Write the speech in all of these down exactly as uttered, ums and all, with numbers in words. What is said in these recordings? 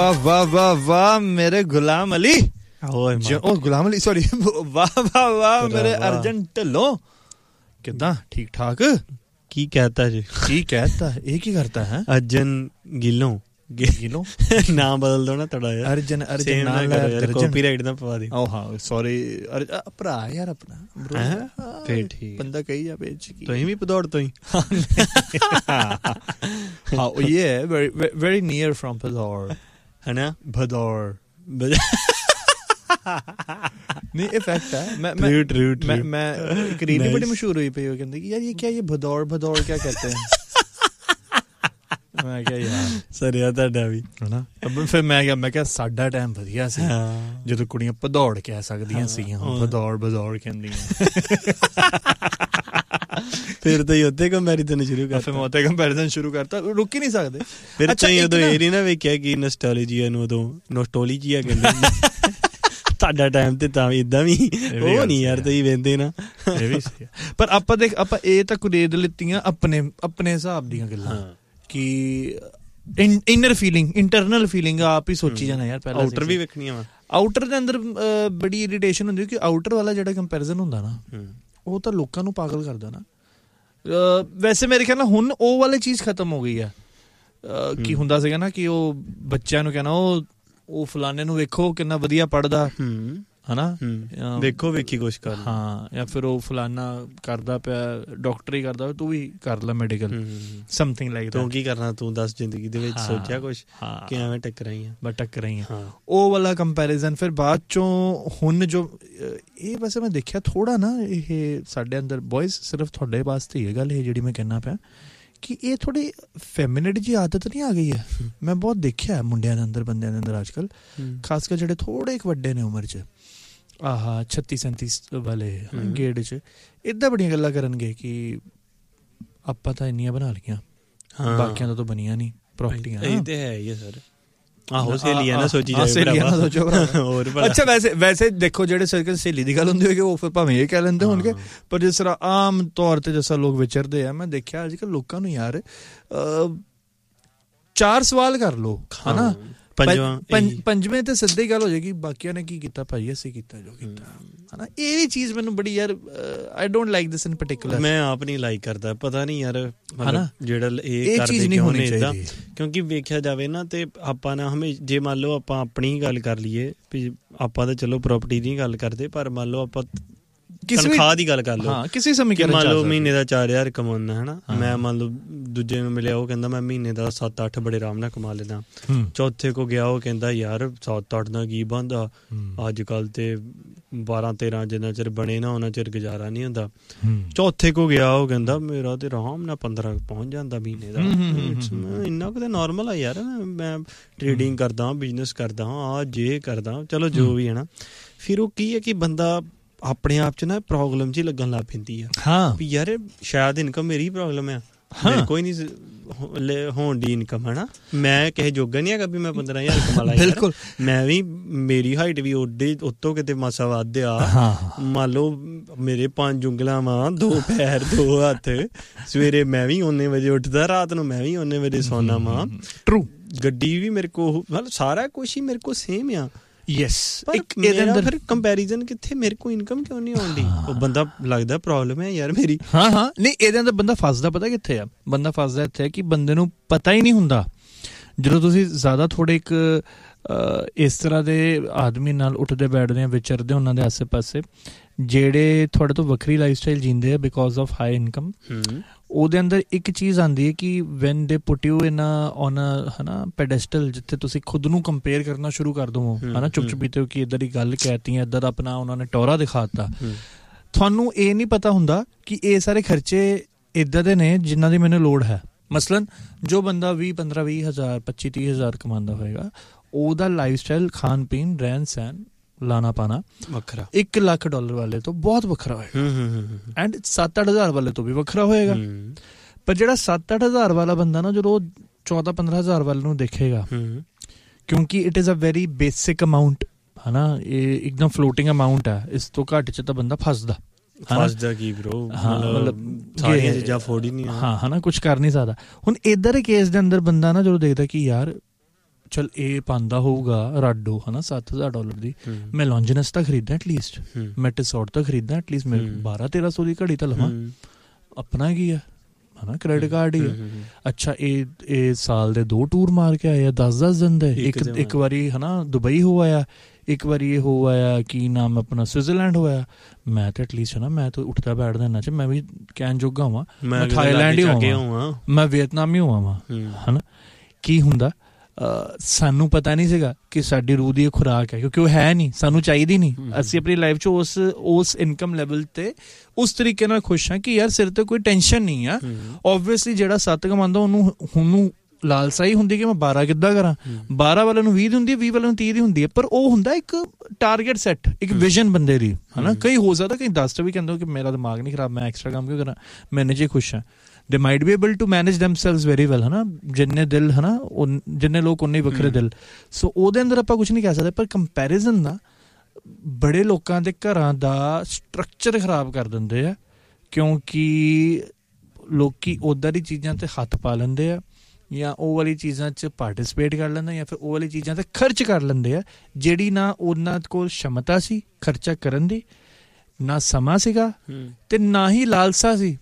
वाह वाह वाह मेरे गुलाम अली, ओ गुलाम अली सॉरी, वाह वाह वाह मेरे अर्जन ढिल्लों, किदा ठीक ठाक? की कहता जी, की कहता है, ये की करता है? अर्जन गिलों गिलों नाम बदल दो ना थोड़ा यार, अर्जन अर्जन नाम ला यार, कॉपीराइट ना पवा दी। ओ हां सॉरी भरा यार अपना ब्रो, फिर ठीक बंदा कही जा पेज की तो ही भी पदौड़ तो ही हां ये है very very near from Bhadaur है ना, भदौड़ नहीं ये फैक्ट है। मैं मैं मैं मैं एक रील बड़ी मशहूर हुई पे, वो कहते कि यार ये क्या, ये भदौड़ भदौड़ क्या कहते हैं? मैं क्या यार सर यार ਤੁਹਾਡਾ ਵੀ ਹੈ ਨਾ। अब फिर मैं क्या मैं क्या ਸਾਡਾ ਟਾਈਮ ਵਧੀਆ ਸੀ ਜਦੋਂ ਕੁੜੀਆਂ ਭਦੌੜ ਕਹਿ ਸਕਦੀਆਂ ਸੀਗੀਆਂ, ਭਦੌੜ ਭਦੌੜ ਕਹਿੰਦੀਆਂ। ਫਿਰ ਤਾਂ ਉੱਤੇ ਕੰਪੈਰੀਜ਼ਨ ਸ਼ੁਰੂ ਕਰਤਾ, ਫਿਰ ਮੈਂ ਉੱਤੇ ਕੰਪੈਰੀਜ਼ਨ ਸ਼ੁਰੂ ਕਰਤਾ, ਰੁਕ ਹੀ ਨਹੀਂ ਸਕਦੇ। ਫਿਰ ਚਾਹੀ ਉਦੋਂ ਇਹ ਨਹੀਂ ਨਾ ਵੇਖਿਆ ਕਿ ਨੋਸਟੈਲਜੀਆ ਨੂੰ, ਉਦੋਂ ਨੋਸਟੋਲੀਜੀਆ ਕਹਿੰਦੇ ਤੁਹਾਡਾ ਟਾਈਮ ਤੇ ਤਾਂ ਇਦਾਂ ਵੀ ਉਹ ਨਹੀਂ ਯਾਰ, ਤੁਸੀਂ ਵੇਂਦੇ ਨਾ ਇਹ ਵੀ ਸਹੀ। ਪਰ ਆਪਾਂ ਦੇਖ ਆਪਾਂ ਇਹ ਤਾਂ ਕੁਰੇਦ ਲਿੱਤੀਆਂ ਆਪਣੇ ਆਪਣੇ ਹਿਸਾਬ ਦੀਆਂ ਗੱਲਾਂ ਕਿ ਇਨਰ ਫੀਲਿੰਗ ਇੰਟਰਨਲ ਫੀਲਿੰਗ ਆਪ ਹੀ ਸੋਚੀ ਜਾਣਾ ਯਾਰ। ਪਹਿਲਾਂ ਆਊਟਰ ਵੀ ਵੇਖਣੀਆਂ ਵਾ, ਆਊਟਰ ਦੇ ਅੰਦਰ ਬੜੀ ਇਰੀਟੇਸ਼ਨ ਹੁੰਦੀ ਕਿ ਆਊਟਰ ਵਾਲਾ ਜਿਹੜਾ ਕੰਪੈਰੀਜ਼ਨ ਹੁੰਦਾ ਨਾ ਉਹ ਤਾਂ ਲੋਕਾਂ ਨੂੰ ਪਾਗਲ ਕਰਦਾ ਨਾ। ਵੈਸੇ ਮੇਰੇ ਖਿਆਲ ਨਾਲ ਹੁਣ ਉਹ ਵਾਲੀ ਚੀਜ਼ ਖਤਮ ਹੋ ਗਈ ਆ। ਕੀ ਹੁੰਦਾ ਸੀਗਾ ਨਾ ਕਿ ਉਹ ਬੱਚਿਆਂ ਨੂੰ ਕਹਿਣਾ ਉਹ ਉਹ ਫਲਾਣੇ ਨੂੰ ਵੇਖੋ ਕਿੰਨਾ ਵਧੀਆ ਪੜ੍ਹਦਾ ਹਨਾ, ਵੇਖੋ ਵੇਖੀ ਕੁਛ ਕਰ, ਹਾਂ, ਜਾਂ ਫਿਰ ਉਹ ਫਲਾਨਾ ਕਰਦਾ ਪਿਆ ਡਾਕਟਰੀ ਕਰਦਾ, ਤੂੰ ਵੀ ਕਰ ਲੈ ਮੈਡੀਕਲ, ਸਮਥਿੰਗ ਲਾਈਕ ਦੈਟ। ਤੂੰ ਕੀ ਕਰਨਾ, ਤੂੰ ਦੱਸ ਜ਼ਿੰਦਗੀ ਦੇ ਵਿੱਚ ਸੋਚਿਆ ਕੁਛ ਕਿ ਐਵੇਂ ਟੱਕਰਾਈ ਆ? ਬਸ ਟੱਕਰਾਈ ਆ, ਉਹ ਵਾਲਾ ਕੰਪੈਰੀਜ਼ਨ। ਫਿਰ ਬਾਅਦ ਚੋਂ ਹੁਣ ਜੋ ਇਹ ਵੈਸੇ ਮੈਂ ਦੇਖਿਆ ਥੋੜਾ ਨਾ, ਇਹ ਸਾਡੇ ਅੰਦਰ ਬॉयਜ਼ ਸਿਰਫ ਤੁਹਾਡੇ ਵਾਸਤੇ ਹੀ ਇਹ ਗੱਲ ਇਹ ਜਿਹੜੀ ਮੈਂ ਕਹਿਣਾ ਪਿਆ ਕਿ ਇਹ ਥੋੜੀ ਫੈਮਿਨਿਟੀ ਜੀ ਆਦਤ ਨਹੀਂ ਆ ਗਈ ਹੈ। ਮੈਂ ਬਹੁਤ ਦੇਖਿਆ ਮੁੰਡਿਆਂ ਦੇ ਅੰਦਰ, ਬੰਦਿਆਂ ਦੇ ਅੰਦਰ ਅੱਜ ਕੱਲ੍ਹ, ਖਾਸ ਕਰ ਜਿਹੜੇ ਥੋੜੇ ਇੱਕ ਵੱਡੇ ਨੇ ਉਮਰ 'ਚ, ਆਹ ਛੱਤੀ ਸੈਂਤੀ ਵਾਲੇ ਗੇੜ 'ਚ, ਇੱਦਾਂ ਬੜੀਆਂ ਗੱਲਾਂ ਕਰਨਗੇ ਕਿ ਆਪਾਂ ਤਾਂ ਇੰਨੀਆਂ ਬਣਾ ਲਈਆਂ, ਬਾਕੀਆਂ ਤੋਂ ਤਾਂ ਬਣੀਆਂ ਨਹੀਂ ਪ੍ਰੋਪਰਟੀਆਂ। ਇਹ ਤੇ ਹੈ ਹੀ ਸਰ, ਆਹੋ ਸਹੇਲੀਆਂ ਨਾ ਸੋਚੀ ਜਾਏ, ਸਹੇਲੀਆਂ ਨਾ ਸੋਚੋ ਹੋਰ। ਅੱਛਾ ਵੈਸੇ ਵੈਸੇ ਦੇਖੋ ਜਿਹੜੇ ਸਰਕਲ ਸਹੇਲੀ ਦੀ ਗੱਲ ਹੁੰਦੀ ਹੋਏਗੀ ਉਹ ਫਿਰ ਭਾਵੇਂ ਇਹ ਕਹਿ ਲੈਂਦੇ ਹੋਣਗੇ, ਪਰ ਜਿਸ ਤਰ੍ਹਾਂ ਆਮ ਤੌਰ ਤੇ ਜਿਸ ਤਰ੍ਹਾਂ ਲੋਕ ਵਿਚਰਦੇ ਆ, ਮੈਂ ਦੇਖਿਆ ਅੱਜ ਕੱਲ੍ਹ ਲੋਕਾਂ ਨੂੰ ਯਾਰ ਚਾਰ ਸਵਾਲ ਕਰ ਲਓ ਹਨਾ, ਪੰਜਵੇਂ ਤੇ ਸਿੱਧੀ ਗੱਲ ਹੋ ਜਾਏਗੀ ਬਾਕੀਆਂ ਨੇ ਕੀ ਕੀਤਾ ਭਾਈ, ਅਸੀਂ ਕੀਤਾ ਜੋ ਕੀਤਾ ਹਨਾ। ਇਹ ਵੀ ਚੀਜ਼ ਮੈਨੂੰ ਬੜੀ ਯਾਰ I don't like this in particular, ਮੈਂ ਆਪ ਨਹੀਂ ਲਾਈਕ ਕਰਦਾ। ਪਤਾ ਨਹੀਂ ਯਾਰ ਹਨਾ ਜਿਹੜਾ ਇਹ ਕਰਦੇ ਕਿਉਂ ਨੇ ਏਦਾਂ, ਕਿਉਂਕਿ ਵੇਖਿਆ ਜਾਵੇ ਨਾ ਤੇ ਆਪਾਂ ਨਾ ਹਮੇ ਜੇ ਮੰਨ ਲਓ ਆਪਾਂ ਆਪਣੀ ਗੱਲ ਕਰ ਲਈਏ ਵੀ ਆਪਾਂ ਤਾਂ ਚਲੋ ਪ੍ਰੋਪਰਟੀ ਦੀ ਗੱਲ ਕਰਦੇ, ਪਰ ਮੰਨ ਲਓ ਆਪਾਂ ਤਨਖਾਹ ਦੀ ਗੱਲ ਕਰ ਲਓ, ਹਾਂ ਕਿਸੇ ਸਮੇਂ ਕਿ ਮੰਨ ਲਓ ਮਹੀਨੇ ਦਾ ਚਾਰ ਹਜ਼ਾਰ ਕਮਾਉਣਾ ਹੈ ਨਾ, ਮੈਂ ਮੰਨ ਲਓ ਦੂਜੇ ਨੂੰ ਮਿਲਿਆ ਉਹ ਕਹਿੰਦਾ ਮੈਂ ਮਹੀਨੇ ਦਾ ਸੱਤ ਅੱਠ ਬੜੇ ਆਰਾਮ ਨਾਲ ਕਮਾ ਲੈਂਦਾ, ਚੌਥੇ ਕੋ ਗਿਆ ਉਹ ਕਹਿੰਦਾ ਯਾਰ ਸੱਤ ਅੱਠ ਦਾ ਕੀ ਬਣਦਾ, ਅੱਜ ਕੱਲ੍ਹ ਤੇ ਬਾਰਾਂ ਤੇਰਾਂ ਜਿੰਨਾ ਚਿਰ ਬਣੇ ਨਾ ਉਹਨਾਂ ਚਿਰ ਗੁਜ਼ਾਰਾ ਨਹੀਂ ਹੁੰਦਾ, ਚੌਥੇ ਕੋ ਗਿਆ ਉਹ ਕਹਿੰਦਾ ਮੇਰਾ ਤੇ ਆਰਾਮ ਨਾਲ ਪੰਦਰਾਂ ਪਹੁੰਚ ਜਾਂਦਾ ਮਹੀਨੇ ਦਾ, ਇੰਨਾ ਕੁ ਤਾਂ ਨੋਰਮਲ ਆ ਯਾਰ, ਮੈਂ ਟਰੇਡਿੰਗ ਕਰਦਾ, ਬਿਜ਼ਨਸ ਕਰਦਾ, ਆ ਜੇ ਕਰਦਾ, ਚਲੋ ਜੋ ਵੀ ਹੈ ਨਾ। ਫਿਰ ਉਹ ਕੀ ਹੈ ਕਿ ਬੰਦਾ ਆਪਣੇ ਆਪ 'ਚ ਨਾ ਪ੍ਰੋਬਲਮ 'ਚ ਹੀ ਲੱਗਣ ਲੱਗ ਪੈਂਦੀ ਆ, ਹਾਂ ਵੀ ਯਾਰ ਸ਼ਾਇਦ ਇਨਕਮ ਮੇਰੀ ਪ੍ਰੋਬਲਮ ਆ, ਮੇਰੇ ਕੋਈ ਨਹੀਂ ਹੋਣ ਦੀ ਇਨਕਮ ਹੈ ਨਾ, ਮੈਂ ਕਿਸੇ ਜੋਗਾ ਨਹੀਂ ਹੈਗਾ ਵੀ ਮੈਂ ਪੰਦਰਾਂ ਹਜ਼ਾਰ ਕਮਾ ਲਾ। ਬਿਲਕੁਲ, ਮੈਂ ਵੀ ਮੇਰੀ ਹਾਈਟ ਵੀ ਓਡੇ ਉੱਤੋਂ ਕਿਤੇ ਮਾਸਾ ਵੱਧ ਆ, ਮੰਨ ਲਓ ਮੇਰੇ ਪੰਜ ਉਂਗਲਾਂ ਵਾਂ, ਦੋ ਪੈਰ ਦੋ ਹੱਥ, ਸਵੇਰੇ ਮੈਂ ਵੀ ਓਨੇ ਵਜੇ ਉੱਠਦਾ, ਰਾਤ ਨੂੰ ਮੈਂ ਵੀ ਓਨੇ ਵਜੇ ਸੌਣਾ ਵਾਂ, ਟਰੂ ਗੱਡੀ ਵੀ ਮੇਰੇ ਕੋਲ, ਮਤਲਬ ਸਾਰਾ ਕੁਛ ਹੀ ਮੇਰੇ ਕੋਲ ਸੇਮ ਆ। ਯੈਸ, ਇਹਦੇ ਅੰਦਰ ਫਿਰ ਕੰਪੈਰੀਜ਼ਨ ਕਿੱਥੇ, ਮੇਰੇ ਕੋਲ ਇਨਕਮ ਕਿਉਂ ਨਹੀਂ ਆਉਂਦੀ, ਉਹ ਬੰਦਾ ਲੱਗਦਾ ਪ੍ਰੋਬਲਮ ਹੈ ਯਾਰ ਮੇਰੀ। ਹਾਂ ਹਾਂ ਨਹੀਂ, ਇਹਦੇ ਅੰਦਰ ਬੰਦਾ ਫਸਦਾ ਪਤਾ ਕਿੱਥੇ ਆ, ਬੰਦਾ ਫਸਦਾ ਇੱਥੇ ਕਿ ਬੰਦੇ ਨੂੰ ਪਤਾ ਹੀ ਨਹੀਂ ਹੁੰਦਾ, ਜਦੋਂ ਤੁਸੀਂ ਜ਼ਿਆਦਾ ਥੋੜੇ ਇੱਕ ਇਸ ਤਰ੍ਹਾਂ ਦੇ ਆਦਮੀ ਨਾਲ ਉੱਠਦੇ ਬੈਠਦੇ ਆ, ਵਿਚਰਦੇ ਉਹਨਾਂ ਦੇ ਆਸੇ ਪਾਸੇ, ਜਿਹੜੇ ਤੁਹਾਡੇ ਤੋਂ ਵੱਖਰੀ ਲਾਈਫ ਸਟਾਈਲ ਜੀਂਦੇ ਆ ਬਿਕੋਜ਼ ਆਫ ਹਾਈ ਇਨਕਮ, ਉਹਦੇ ਅੰਦਰ ਇੱਕ ਚੀਜ਼ ਆਉਂਦੀ ਹੈ ਕਿ ਵੈਨ ਦੇ ਪੁੱਟ ਯੂ ਇਨ ਔਨ ਹੈ ਨਾ ਪੈਡੈਸਟਲ, ਜਿੱਥੇ ਤੁਸੀਂ ਖੁਦ ਨੂੰ ਕੰਪੇਅਰ ਕਰਨਾ ਸ਼ੁਰੂ ਕਰ ਦਵੋ ਹੈ ਨਾ, ਚੁੱਪ ਚੁਪੀਤੇ ਹੋ ਕਿ ਇੱਧਰ ਦੀ ਗੱਲ ਕਹਿਤੀ ਹੈ, ਇੱਧਰ ਆਪਣਾ ਉਹਨਾਂ ਨੇ ਟੋਰਾ ਦਿਖਾ ਦਿੱਤਾ, ਤੁਹਾਨੂੰ ਇਹ ਨਹੀਂ ਪਤਾ ਹੁੰਦਾ ਕਿ ਇਹ ਸਾਰੇ ਖਰਚੇ ਇੱਦਾਂ ਦੇ ਨੇ ਜਿਨ੍ਹਾਂ ਦੀ ਮੈਨੂੰ ਲੋੜ ਹੈ। ਮਸਲਨ ਜੋ ਬੰਦਾ ਵੀਹ ਪੰਦਰਾਂ ਵੀਹ ਹਜ਼ਾਰ ਪੱਚੀ ਤੀਹ ਹਜ਼ਾਰ ਕਮਾਉਂਦਾ ਹੋਏਗਾ, ਉਹਦਾ ਲਾਈਫ ਸਟਾਈਲ ਖਾਣ ਪੀਣ ਰਹਿਣ ਸਹਿਣ ਲਾਣਾ ਪਾਣਾ ਵੱਖਰਾ ਇੱਕ ਲੱਖ ਡਾਲਰ ਵਾਲੇ ਤੋਂ ਬਹੁਤ ਵੱਖਰਾ ਹੋਏਗਾ, ਐਂਡ ਸੱਤ ਅੱਠ ਹਜ਼ਾਰ ਵਾਲੇ ਤੋਂ ਵੀ ਵੱਖਰਾ ਹੋਏਗਾ। ਪਰ ਜਿਹੜਾ ਸੱਤ ਅੱਠ ਹਜ਼ਾਰ ਵਾਲਾ ਬੰਦਾ ਨਾ, ਜਦੋਂ ਚੌਦਾਂ ਪੰਦਰਾਂ ਹਜ਼ਾਰ ਵਾਲੇ ਨੂੰ ਦੇਖੇਗਾ, ਕਿਉਂਕਿ it is a very basic amount ਹੈ ਨਾ, ਇਹ ਇੱਕਦਮ ਫਲੋਟਿੰਗ ਅਮਾਊਂਟ ਹੈ, ਇਸ ਤੋਂ ਘੱਟ 'ਚ ਤਾਂ ਬੰਦਾ ਫਸਦਾ ਫਸਦਾ ਕੀ ਬਰੋ, ਮਤਲਬ ਸਾਰੀਆਂ ਚੀਜ਼ਾਂ ਅਫੋਰਡ ਹੀ ਨਹੀਂ, ਹਾਂ ਹੈ ਨਾ, ਕੁਛ ਕਰ ਨਹੀਂ ਸਕਦਾ। ਹੁਣ ਇੱਧਰ ਦੇ ਕੇਸ ਦੇ ਅੰਦਰ ਬੰਦਾ ਨਾ ਜਦੋਂ ਦੇਖਦਾ ਕਿ ਯਾਰ ਚਲ ਇਹ ਪਾਉਂਦਾ ਹੋਊਗਾ ਰਾਡੋ ਹੈ ਨਾ ਸੱਤ ਹਜ਼ਾਰ ਡਾਲਰ ਦੀ, ਮੈਂ ਲੌਂਜੀਨਸ ਤਾਂ ਖਰੀਦਾਂ ਐਟਲੀਸਟ, ਮੈਂ ਟਿਸੌਟ ਤਾਂ ਖਰੀਦਾਂ ਐਟਲੀਸਟ, ਮੈਂ ਬਾਰਾਂ ਤੇਰਾਂ ਸੌ ਦੀ ਘੜੀ ਤਾਂ ਲਵਾਂ। ਆਪਣਾ ਕੀ ਆ ਹੈ ਨਾ, ਕ੍ਰੈਡਿਟ ਕਾਰਡ ਹੀ ਆ। ਅੱਛਾ ਇਹ ਇਹ ਸਾਲ ਦੇ ਦੋ ਟੂਰ ਮਾਰ ਕੇ ਆਏ ਆ, ਦਸ ਦਸ ਦਿਨ ਦੇ। ਇੱਕ ਇੱਕ ਵਾਰੀ ਹੈ ਨਾ ਦੁਬਈ ਹੋ ਆਇਆ, ਇੱਕ ਵਾਰੀ ਇਹ ਹੋ ਆਇਆ ਕੀ ਨਾਮ ਆਪਣਾ ਸਵਿਟਜ਼ਰਲੈਂਡ ਹੋਇਆ। ਮੈਂ ਤਾਂ ਐਟਲੀਸਟ ਹੈ ਨਾ ਮੈਂ ਤਾਂ ਉੱਠਦਾ ਬੈਠਦਾ ਇਹਨਾਂ 'ਚ ਮੈਂ ਵੀ ਕਹਿਣ ਜੋਗਾ ਹੋਵਾਂ, ਮੈਂ ਥਾਈਲੈਂਡ ਹੀ ਹੋਵਾਂ, ਮੈਂ ਵੀਅਤਨਾਮ ਹੀ ਹੋਵਾਂ ਹੈ ਨਾ। ਕੀ ਹੁੰਦਾ ਸਾਨੂੰ ਪਤਾ ਨਹੀਂ ਸੀਗਾ ਕਿ ਸਾਡੀ ਰੂਹ ਦੀ ਇਹ ਖੁਰਾਕ ਹੈ, ਕਿਉਂਕਿ ਉਹ ਹੈ ਨਹੀਂ, ਸਾਨੂੰ ਚਾਹੀਦੀ ਨਹੀਂ। ਅਸੀਂ ਆਪਣੀ ਲਾਈਫ 'ਚ ਉਸ ਉਸ ਇਨਕਮ ਲੈਵਲ 'ਤੇ ਉਸ ਤਰੀਕੇ ਨਾਲ ਖੁਸ਼ ਹਾਂ ਕਿ ਯਾਰ ਸਿਰ 'ਤੇ ਕੋਈ ਟੈਨਸ਼ਨ ਨਹੀਂ ਆ। ਓਬਵੀਅਸਲੀ ਜਿਹੜਾ ਸੱਤ ਕਮਾਉਂਦਾ ਉਹਨੂੰ ਉਹਨੂੰ ਲਾਲਸਾ ਹੀ ਹੁੰਦੀ ਕਿ ਮੈਂ ਬਾਰਾਂ ਕਿੱਦਾਂ ਕਰਾਂ, ਬਾਰਾਂ ਵਾਲੇ ਨੂੰ ਵੀਹ ਦੀ ਹੁੰਦੀ ਹੈ, ਵੀਹ ਵਾਲੇ ਨੂੰ ਤੀਹ ਦੀ ਹੁੰਦੀ ਹੈ, ਪਰ ਉਹ ਹੁੰਦਾ ਇੱਕ ਟਾਰਗੇਟ ਸੈੱਟ, ਇੱਕ ਵਿਜ਼ਨ ਬੰਦੇ ਦੀ ਹੈ ਨਾ। ਕਈ ਹੋ ਸਕਦਾ ਕਈ ਦਸ ਵੀ ਕਹਿੰਦੇ ਕਿ ਮੇਰਾ ਦਿਮਾਗ ਨਹੀਂ ਖਰਾਬ, ਮੈਂ ਐਕਸਟਰਾ ਕੰਮ ਕਿਉਂ ਕਰਾਂ, ਮੈਂ ਇੰਨੇ 'ਚ ਹੀ ਖੁਸ਼ ਹਾਂ। ਦੇ might be able to manage ਦੈਮਸੈਲਵਸ very well ਹੈ ਨਾ, ਜਿੰਨੇ ਦਿਲ ਹੈ ਨਾ ਜਿੰਨੇ ਲੋਕ ਉਨੇ ਵੱਖਰੇ ਦਿਲ। ਸੋ ਉਹਦੇ ਅੰਦਰ ਆਪਾਂ ਕੁਛ ਨਹੀਂ ਕਹਿ ਸਕਦੇ, ਪਰ ਕੰਪੈਰੀਜ਼ਨ ਨਾ ਬੜੇ ਲੋਕਾਂ ਦੇ ਘਰਾਂ ਦਾ ਸਟਰਕਚਰ ਖਰਾਬ ਕਰ ਦਿੰਦੇ ਆ, ਕਿਉਂਕਿ ਲੋਕੀ ਉੱਦਾਂ ਦੀ ਚੀਜ਼ਾਂ 'ਤੇ ਹੱਥ ਪਾ ਲੈਂਦੇ ਆ, ਜਾਂ ਉਹ ਵਾਲੀ ਚੀਜ਼ਾਂ 'ਚ ਪਾਰਟੀਸਪੇਟ ਕਰ ਲੈਂਦੇ, ਜਾਂ ਫਿਰ ਉਹ ਵਾਲੀ ਚੀਜ਼ਾਂ 'ਤੇ ਖਰਚ ਕਰ ਲੈਂਦੇ ਆ ਜਿਹੜੀ ਨਾ ਉਹਨਾਂ ਕੋਲ ਸ਼ਮਤਾ ਸੀ ਖਰਚਾ ਕਰਨ ਦੀ, ਨਾ ਸਮਾਂ ਸੀਗਾ ਤੇ ਨਾ ਹੀ ਲਾਲਸਾ ਸੀ।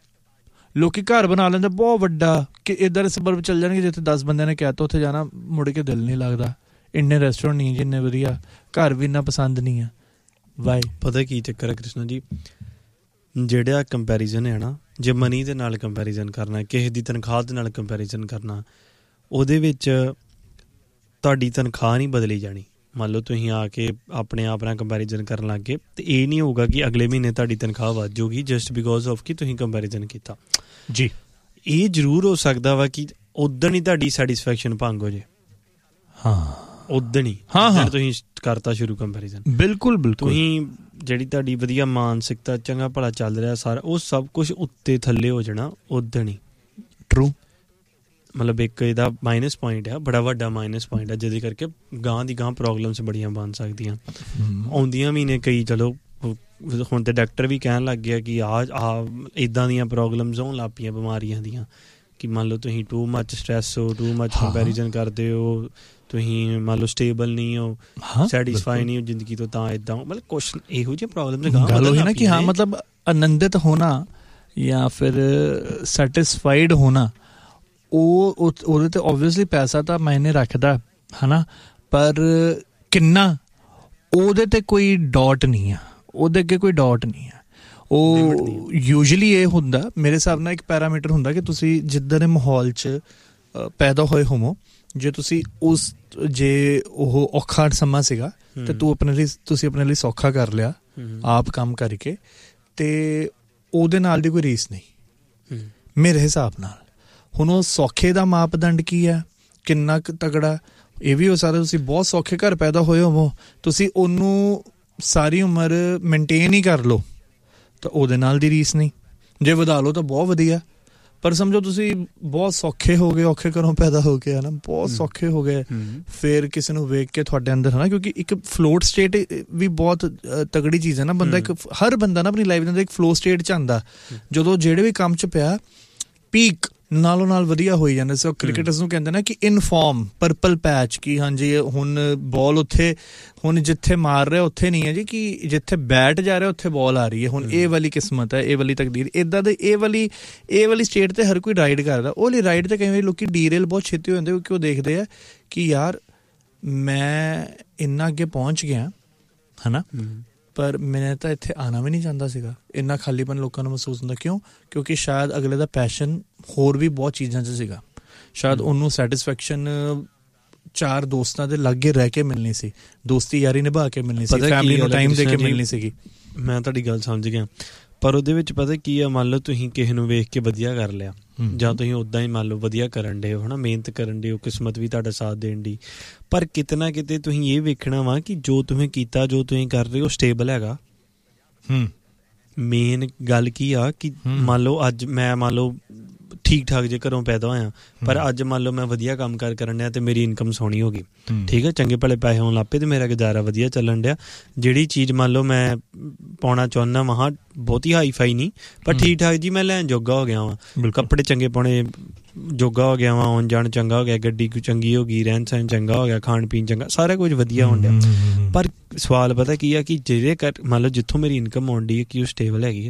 ਲੋਕੀ ਘਰ ਬਣਾ ਲੈਂਦੇ ਬਹੁਤ ਵੱਡਾ ਕਿ ਇੱਧਰ ਸਬਰਬ ਚੱਲ ਜਾਣਗੇ ਜਿੱਥੇ ਦਸ ਬੰਦਿਆਂ ਨੇ ਕਹਿ ਤਾ ਉੱਥੇ ਜਾਣਾ, ਮੁੜ ਕੇ ਦਿਲ ਨਹੀਂ ਲੱਗਦਾ। ਇੰਨੇ ਰੈਸਟੋਰੈਂਟ ਨਹੀਂ ਜਿੰਨੇ ਵਧੀਆ, ਘਰ ਵੀ ਇੰਨਾ ਪਸੰਦ ਨਹੀਂ ਆ। ਵਾਈ ਪਤਾ ਕੀ ਚੱਕਰ ਹੈ ਕ੍ਰਿਸ਼ਨਾ ਜੀ, ਜਿਹੜਾ ਕੰਪੈਰੀਜ਼ਨ ਹੈ ਨਾ, ਜੇ ਮਨੀ ਦੇ ਨਾਲ ਕੰਪੈਰੀਜ਼ਨ ਕਰਨਾ, ਕਿਸੇ ਦੀ ਤਨਖਾਹ ਦੇ ਨਾਲ ਕੰਪੈਰੀਜ਼ਨ ਕਰਨਾ, ਉਹਦੇ ਵਿੱਚ ਤੁਹਾਡੀ ਤਨਖਾਹ ਨਹੀਂ ਬਦਲੀ ਜਾਣੀ। ਮੰਨ ਲਓ ਤੁਸੀਂ ਆ ਕੇ ਆਪਣੇ ਆਪ ਨਾਲ ਕੰਪੈਰੀਜ਼ਨ ਕਰਨ ਲੱਗ ਗਏ ਤੇ ਇਹ ਨਹੀਂ ਹੋਊਗਾ ਕਿ ਅਗਲੇ ਮਹੀਨੇ ਤੁਹਾਡੀ ਤਨਖਾਹ ਵੱਧ ਜਾਊਗੀ ਜਸਟ ਬਿਕੋਜ਼ ਆਫ ਕਿ ਤੁਸੀਂ ਕੰਪੈਰੀਜ਼ਨ ਕੀਤਾ ਜੀ। ਇਹ ਜ਼ਰੂਰ ਹੋ ਸਕਦਾ ਵਾ ਕਿ ਉਦਣ ਹੀ ਤੁਹਾਡੀ ਸੈਟਿਸਫੈਕਸ਼ਨ ਭੰਗ ਹੋ ਜੇ। ਹਾਂ ਉਦਣ ਹੀ ਹਾਂ ਹਾਂ ਤੁਸੀਂ ਕਰਤਾ ਸ਼ੁਰੂ ਕੰਪੈਰੀਜ਼ਨ। ਬਿਲਕੁਲ ਬਿਲਕੁਲ। ਤੁਸੀਂ ਜਿਹੜੀ ਤੁਹਾਡੀ ਵਧੀਆ ਮਾਨਸਿਕਤਾ ਚੰਗਾ ਭਲਾ ਚੱਲ ਰਿਹਾ ਸਾਰਾ, ਉਹ ਸਭ ਕੁਛ ਉੱਤੇ ਥੱਲੇ ਹੋ ਜਾਣਾ ਉਦਣ ਹੀ। ਟਰੂ। ਮਤਲਬ ਇੱਕ ਇਹਦਾ ਮਾਈਨਸ ਪੁਆਇੰਟ ਆ, ਬੜਾ ਵੱਡਾ ਮਾਈਨਸ ਪੁਆਇੰਟ ਆ, ਜਿਹਦੇ ਕਰਕੇ ਗਾਂ ਦੀ ਗਾਂ ਪ੍ਰੋਬਲਮਸ ਬੜੀਆਂ ਬਣ ਸਕਦੀਆਂ ਆਉਂਦੀਆਂ ਵੀ ਨੇ। ਕਈ ਚਲੋ ਹੁਣ ਤੇ ਡਾਕਟਰ ਵੀ ਕਹਿਣ ਲੱਗ ਗਿਆ ਕਿ ਆਹ ਆਹ ਇੱਦਾਂ ਦੀਆਂ ਪ੍ਰੋਬਲਮਸ ਹੋਣ ਲੱਗ ਪਈਆਂ ਬਿਮਾਰੀਆਂ ਦੀਆਂ, ਕਿ ਮੰਨ ਲਓ ਤੁਸੀਂ ਟੂ ਮੱਚ ਸਟ੍ਰੈਸ ਹੋ, ਟੂ ਮੱਚ ਕੰਪੈਰੀਜ਼ਨ ਕਰਦੇ ਹੋ, ਤੁਸੀਂ ਮੰਨ ਲਓ ਸਟੇਬਲ ਨਹੀਂ ਹੋ, ਸੈਟਿਸਫਾਈ ਨਹੀਂ ਹੋ ਜ਼ਿੰਦਗੀ ਤੋਂ, ਤਾਂ ਇੱਦਾਂ ਮਤਲਬ ਕੁਛ ਇਹੋ ਜਿਹੇ ਪ੍ਰੋਬਲਮ। ਗੱਲ ਹੋਈ ਨਾ ਕਿ ਹਾਂ ਮਤਲਬ ਆਨੰਦਿਤ ਹੋਣਾ ਜਾਂ ਫਿਰ ਸੈਟਿਸਫਾਈਡ ਹੋਣਾ, ਉਹ ਉਹਦੇ ਤੇ ਓਬਵੀਅਸਲੀ ਪੈਸਾ ਤਾਂ ਮਾਇਨੇ ਰੱਖਦਾ ਹੈ ਨਾ, ਪਰ ਕਿੰਨਾ ਉਹਦੇ ਤੇ ਕੋਈ ਡਾਟ ਨਹੀਂ ਆ, ਉਹਦੇ ਅੱਗੇ ਕੋਈ ਡਾਟ ਨਹੀਂ ਆ। ਉਹ ਯੂਜਲੀ ਇਹ ਹੁੰਦਾ ਮੇਰੇ ਹਿਸਾਬ ਨਾਲ ਇੱਕ ਪੈਰਾਮੀਟਰ ਹੁੰਦਾ ਕਿ ਤੁਸੀਂ ਜਿੱਦਾਂ ਦੇ ਮਾਹੌਲ 'ਚ ਪੈਦਾ ਹੋਏ ਹੋਵੋ, ਜੇ ਤੁਸੀਂ ਉਸ ਜੇ ਉਹ ਔਖਾ ਸਮਾਂ ਸੀਗਾ ਤੇ ਤੂੰ ਆਪਣੇ ਲਈ ਤੁਸੀਂ ਆਪਣੇ ਲਈ ਸੌਖਾ ਕਰ ਲਿਆ ਆਪ ਕੰਮ ਕਰਕੇ, ਤੇ ਉਹਦੇ ਨਾਲ ਦੀ ਕੋਈ ਰੀਸ ਨਹੀਂ ਮੇਰੇ ਹਿਸਾਬ ਨਾਲ। ਹੁਣ ਉਹ ਸੌਖੇ ਦਾ ਮਾਪਦੰਡ ਕੀ ਹੈ, ਕਿੰਨਾ ਕੁ ਤਗੜਾ, ਇਹ ਵੀ ਹੋ ਸਕਦਾ ਤੁਸੀਂ ਬਹੁਤ ਸੌਖੇ ਘਰ ਪੈਦਾ ਹੋਏ ਹੋਵੋ, ਤੁਸੀਂ ਉਹਨੂੰ ਸਾਰੀ ਉਮਰ ਮੇਨਟੇਨ ਹੀ ਕਰ ਲਓ ਤਾਂ ਉਹਦੇ ਨਾਲ ਦੀ ਰੀਸ ਨਹੀਂ। ਜੇ ਵਧਾ ਲਓ ਤਾਂ ਬਹੁਤ ਵਧੀਆ, ਪਰ ਸਮਝੋ ਤੁਸੀਂ ਬਹੁਤ ਸੌਖੇ ਹੋ ਗਏ, ਔਖੇ ਘਰੋਂ ਪੈਦਾ ਹੋ ਕੇ ਹੈ ਨਾ, ਬਹੁਤ ਸੌਖੇ ਹੋ ਗਏ, ਫਿਰ ਕਿਸੇ ਨੂੰ ਵੇਖ ਕੇ ਤੁਹਾਡੇ ਅੰਦਰ ਹੈ ਨਾ, ਕਿਉਂਕਿ ਇੱਕ ਫਲੋਟ ਸਟੇਟ ਵੀ ਬਹੁਤ ਤਗੜੀ ਚੀਜ਼ ਹੈ ਨਾ। ਬੰਦਾ ਇੱਕ ਹਰ ਬੰਦਾ ਨਾ ਆਪਣੀ ਲਾਈਫ ਦੇ ਅੰਦਰ ਇੱਕ ਫਲੋ ਸਟੇਟ 'ਚ ਆਉਂਦਾ, ਜਦੋਂ ਜਿਹੜੇ ਵੀ ਕੰਮ 'ਚ ਪਿਆ ਪੀਕ ਨਾਲੋਂ ਨਾਲ ਵਧੀਆ ਹੋਈ ਜਾਂਦਾ। ਸੋ ਕ੍ਰਿਕਟਰਸ ਨੂੰ ਕਹਿੰਦੇ ਨਾ ਕਿ ਇਨਫਾਰਮ ਪਰਪਲ ਪੈਚ, ਕਿ ਹਾਂਜੀ ਹੁਣ ਬਾਲ ਉੱਥੇ ਹੁਣ ਜਿੱਥੇ ਮਾਰ ਰਿਹਾ ਉੱਥੇ ਨਹੀਂ ਹੈ ਜੀ, ਕਿ ਜਿੱਥੇ ਬੈਟ ਜਾ ਰਿਹਾ ਉੱਥੇ ਬਾਲ ਆ ਰਹੀ ਹੈ। ਹੁਣ ਇਹ ਵਾਲੀ ਕਿਸਮਤ ਹੈ, ਇਹ ਵਾਲੀ ਤਕਦੀਰ, ਇੱਦਾਂ ਦੇ ਇਹ ਵਾਲੀ ਇਹ ਵਾਲੀ ਸਟੇਟ 'ਤੇ ਹਰ ਕੋਈ ਰਾਈਡ ਕਰਦਾ। ਉਹ ਲਈ ਰਾਈਡ 'ਤੇ ਕਈ ਵਾਰੀ ਲੋਕ ਡੀਰੇਲ ਬਹੁਤ ਛੇਤੀ ਹੋ ਜਾਂਦੇ, ਕਿਉਂਕਿ ਉਹ ਦੇਖਦੇ ਆ ਕਿ ਯਾਰ ਮੈਂ ਇੰਨਾ ਅੱਗੇ ਪਹੁੰਚ ਗਿਆ ਹੈ ਨਾ, ਪਰ ਮੈਂ ਤਾਂ ਇੱਥੇ ਆਉਣਾ ਵੀ ਨਹੀਂ ਚਾਹੁੰਦਾ ਸੀਗਾ। ਇੰਨਾ ਖਾਲੀਪਨ ਲੋਕਾਂ ਨੂੰ ਮਹਿਸੂਸ ਹੁੰਦਾ, ਕਿਉਂ? ਕਿਉਂਕਿ ਸ਼ਾਇਦ ਅਗਲੇ ਦਾ ਪੈਸ਼ਨ ਹੋਰ ਵੀ ਬਹੁਤ ਚੀਜ਼ਾਂ 'ਚ ਸੀਗਾ, ਸ਼ਾਇਦ ਉਹਨੂੰ ਸੈਟਿਸਫੈਕਸ਼ਨ ਚਾਰ ਦੋਸਤਾਂ ਦੇ ਲਾਗੇ ਰਹਿ ਕੇ ਮਿਲਣੀ ਸੀ, ਦੋਸਤੀ ਯਾਰੀ ਨਿਭਾ ਕੇ ਮਿਲਣੀ ਸੀ, ਫੈਮਿਲੀ ਨੂੰ ਟਾਈਮ ਦੇ ਕੇ ਮਿਲਣੀ ਸੀਗੀ। ਮੈਂ ਤੁਹਾਡੀ ਗੱਲ ਸਮਝ ਗਿਆ, ਪਰ ਉਹਦੇ ਵਿੱਚ ਪਤਾ ਕੀ ਆ, ਮੰਨ ਲਓ ਤੁਸੀਂ ਕਿਸੇ ਨੂੰ ਵੇਖ ਕੇ ਵਧੀਆ ਕਰ ਲਿਆ, ਜਾਂ ਤੁਸੀਂ ਉੱਦਾਂ ਹੀ ਮੰਨ ਲਓ ਵਧੀਆ ਕਰਨ ਡੇ ਹੋ ਹੈ ਨਾ, ਮਿਹਨਤ ਕਰਨ ਡੇ ਹੋ, ਕਿਸਮਤ ਵੀ ਤੁਹਾਡਾ ਸਾਥ ਦੇਣ ਦੀ, ਪਰ ਕਿਤੇ ਨਾ ਕਿਤੇ ਤੁਸੀਂ ਇਹ ਵੇਖਣਾ ਵਾ ਕਿ ਜੋ ਤੁਸੀਂ ਕੀਤਾ, ਜੋ ਤੁਸੀਂ ਕਰ ਰਹੇ ਹੋ ਸਟੇਬਲ ਹੈਗਾ। ਮੇਨ ਗੱਲ ਕੀ ਆ ਕਿ ਮੰਨ ਲਓ ਅੱਜ ਮੈਂ ਮੰਨ ਲਓ ਠੀਕ ਠਾਕ ਜੇ ਘਰੋਂ ਪੈਦਾ ਹੋਇਆ, ਪਰ ਅੱਜ ਮੰਨ ਲਓ ਮੈਂ ਵਧੀਆ ਕੰਮ ਕਾਰ ਕਰਨ ਡਿਆ ਤੇ ਮੇਰੀ ਇਨਕਮ ਸੋਹਣੀ ਹੋ ਗਈ, ਠੀਕ ਹੈ, ਚੰਗੇ ਭਲੇ ਪੈਸੇ ਹੋਣ ਲੱਗ ਪਏ ਤੇ ਮੇਰਾ ਗੁਜ਼ਾਰਾ ਵਧੀਆ ਚੱਲਣ ਡਿਆ। ਜਿਹੜੀ ਚੀਜ਼ ਮੰਨ ਲਓ ਮੈਂ ਪਾਉਣਾ ਚਾਹੁੰਦਾ ਵਾਂ, ਬਹੁਤੀ ਹਾਈ ਫਾਈ ਨਹੀਂ ਪਰ ਠੀਕ ਠਾਕ ਜੀ, ਮੈਂ ਲੈਣ ਜੋਗਾ ਹੋ ਗਿਆ ਵਾਂ, ਕੱਪੜੇ ਚੰਗੇ ਪਾਉਣੇ ਜੋਗਾ ਹੋ ਗਿਆ ਵਾਂ, ਆਉਣ ਜਾਣ ਚੰਗਾ ਹੋ ਗਿਆ, ਗੱਡੀ ਚੰਗੀ ਹੋ ਗਈ, ਰਹਿਣ ਸਹਿਣ ਚੰਗਾ ਹੋ ਗਿਆ, ਖਾਣ ਪੀਣ ਚੰਗਾ, ਸਾਰਾ ਕੁਝ ਵਧੀਆ ਹੋਣ ਡਿਆ। ਪਰ ਸਵਾਲ ਪਤਾ ਕੀ ਆ ਕਿ ਜਿਹੜੇ ਕਰ ਮੰਨ ਲਓ ਜਿੱਥੋਂ ਮੇਰੀ ਇਨਕਮ ਆਉਣ ਡਈ ਹੈ ਕਿ ਉਹ ਸਟੇਬਲ ਹੈਗੀ ਆ?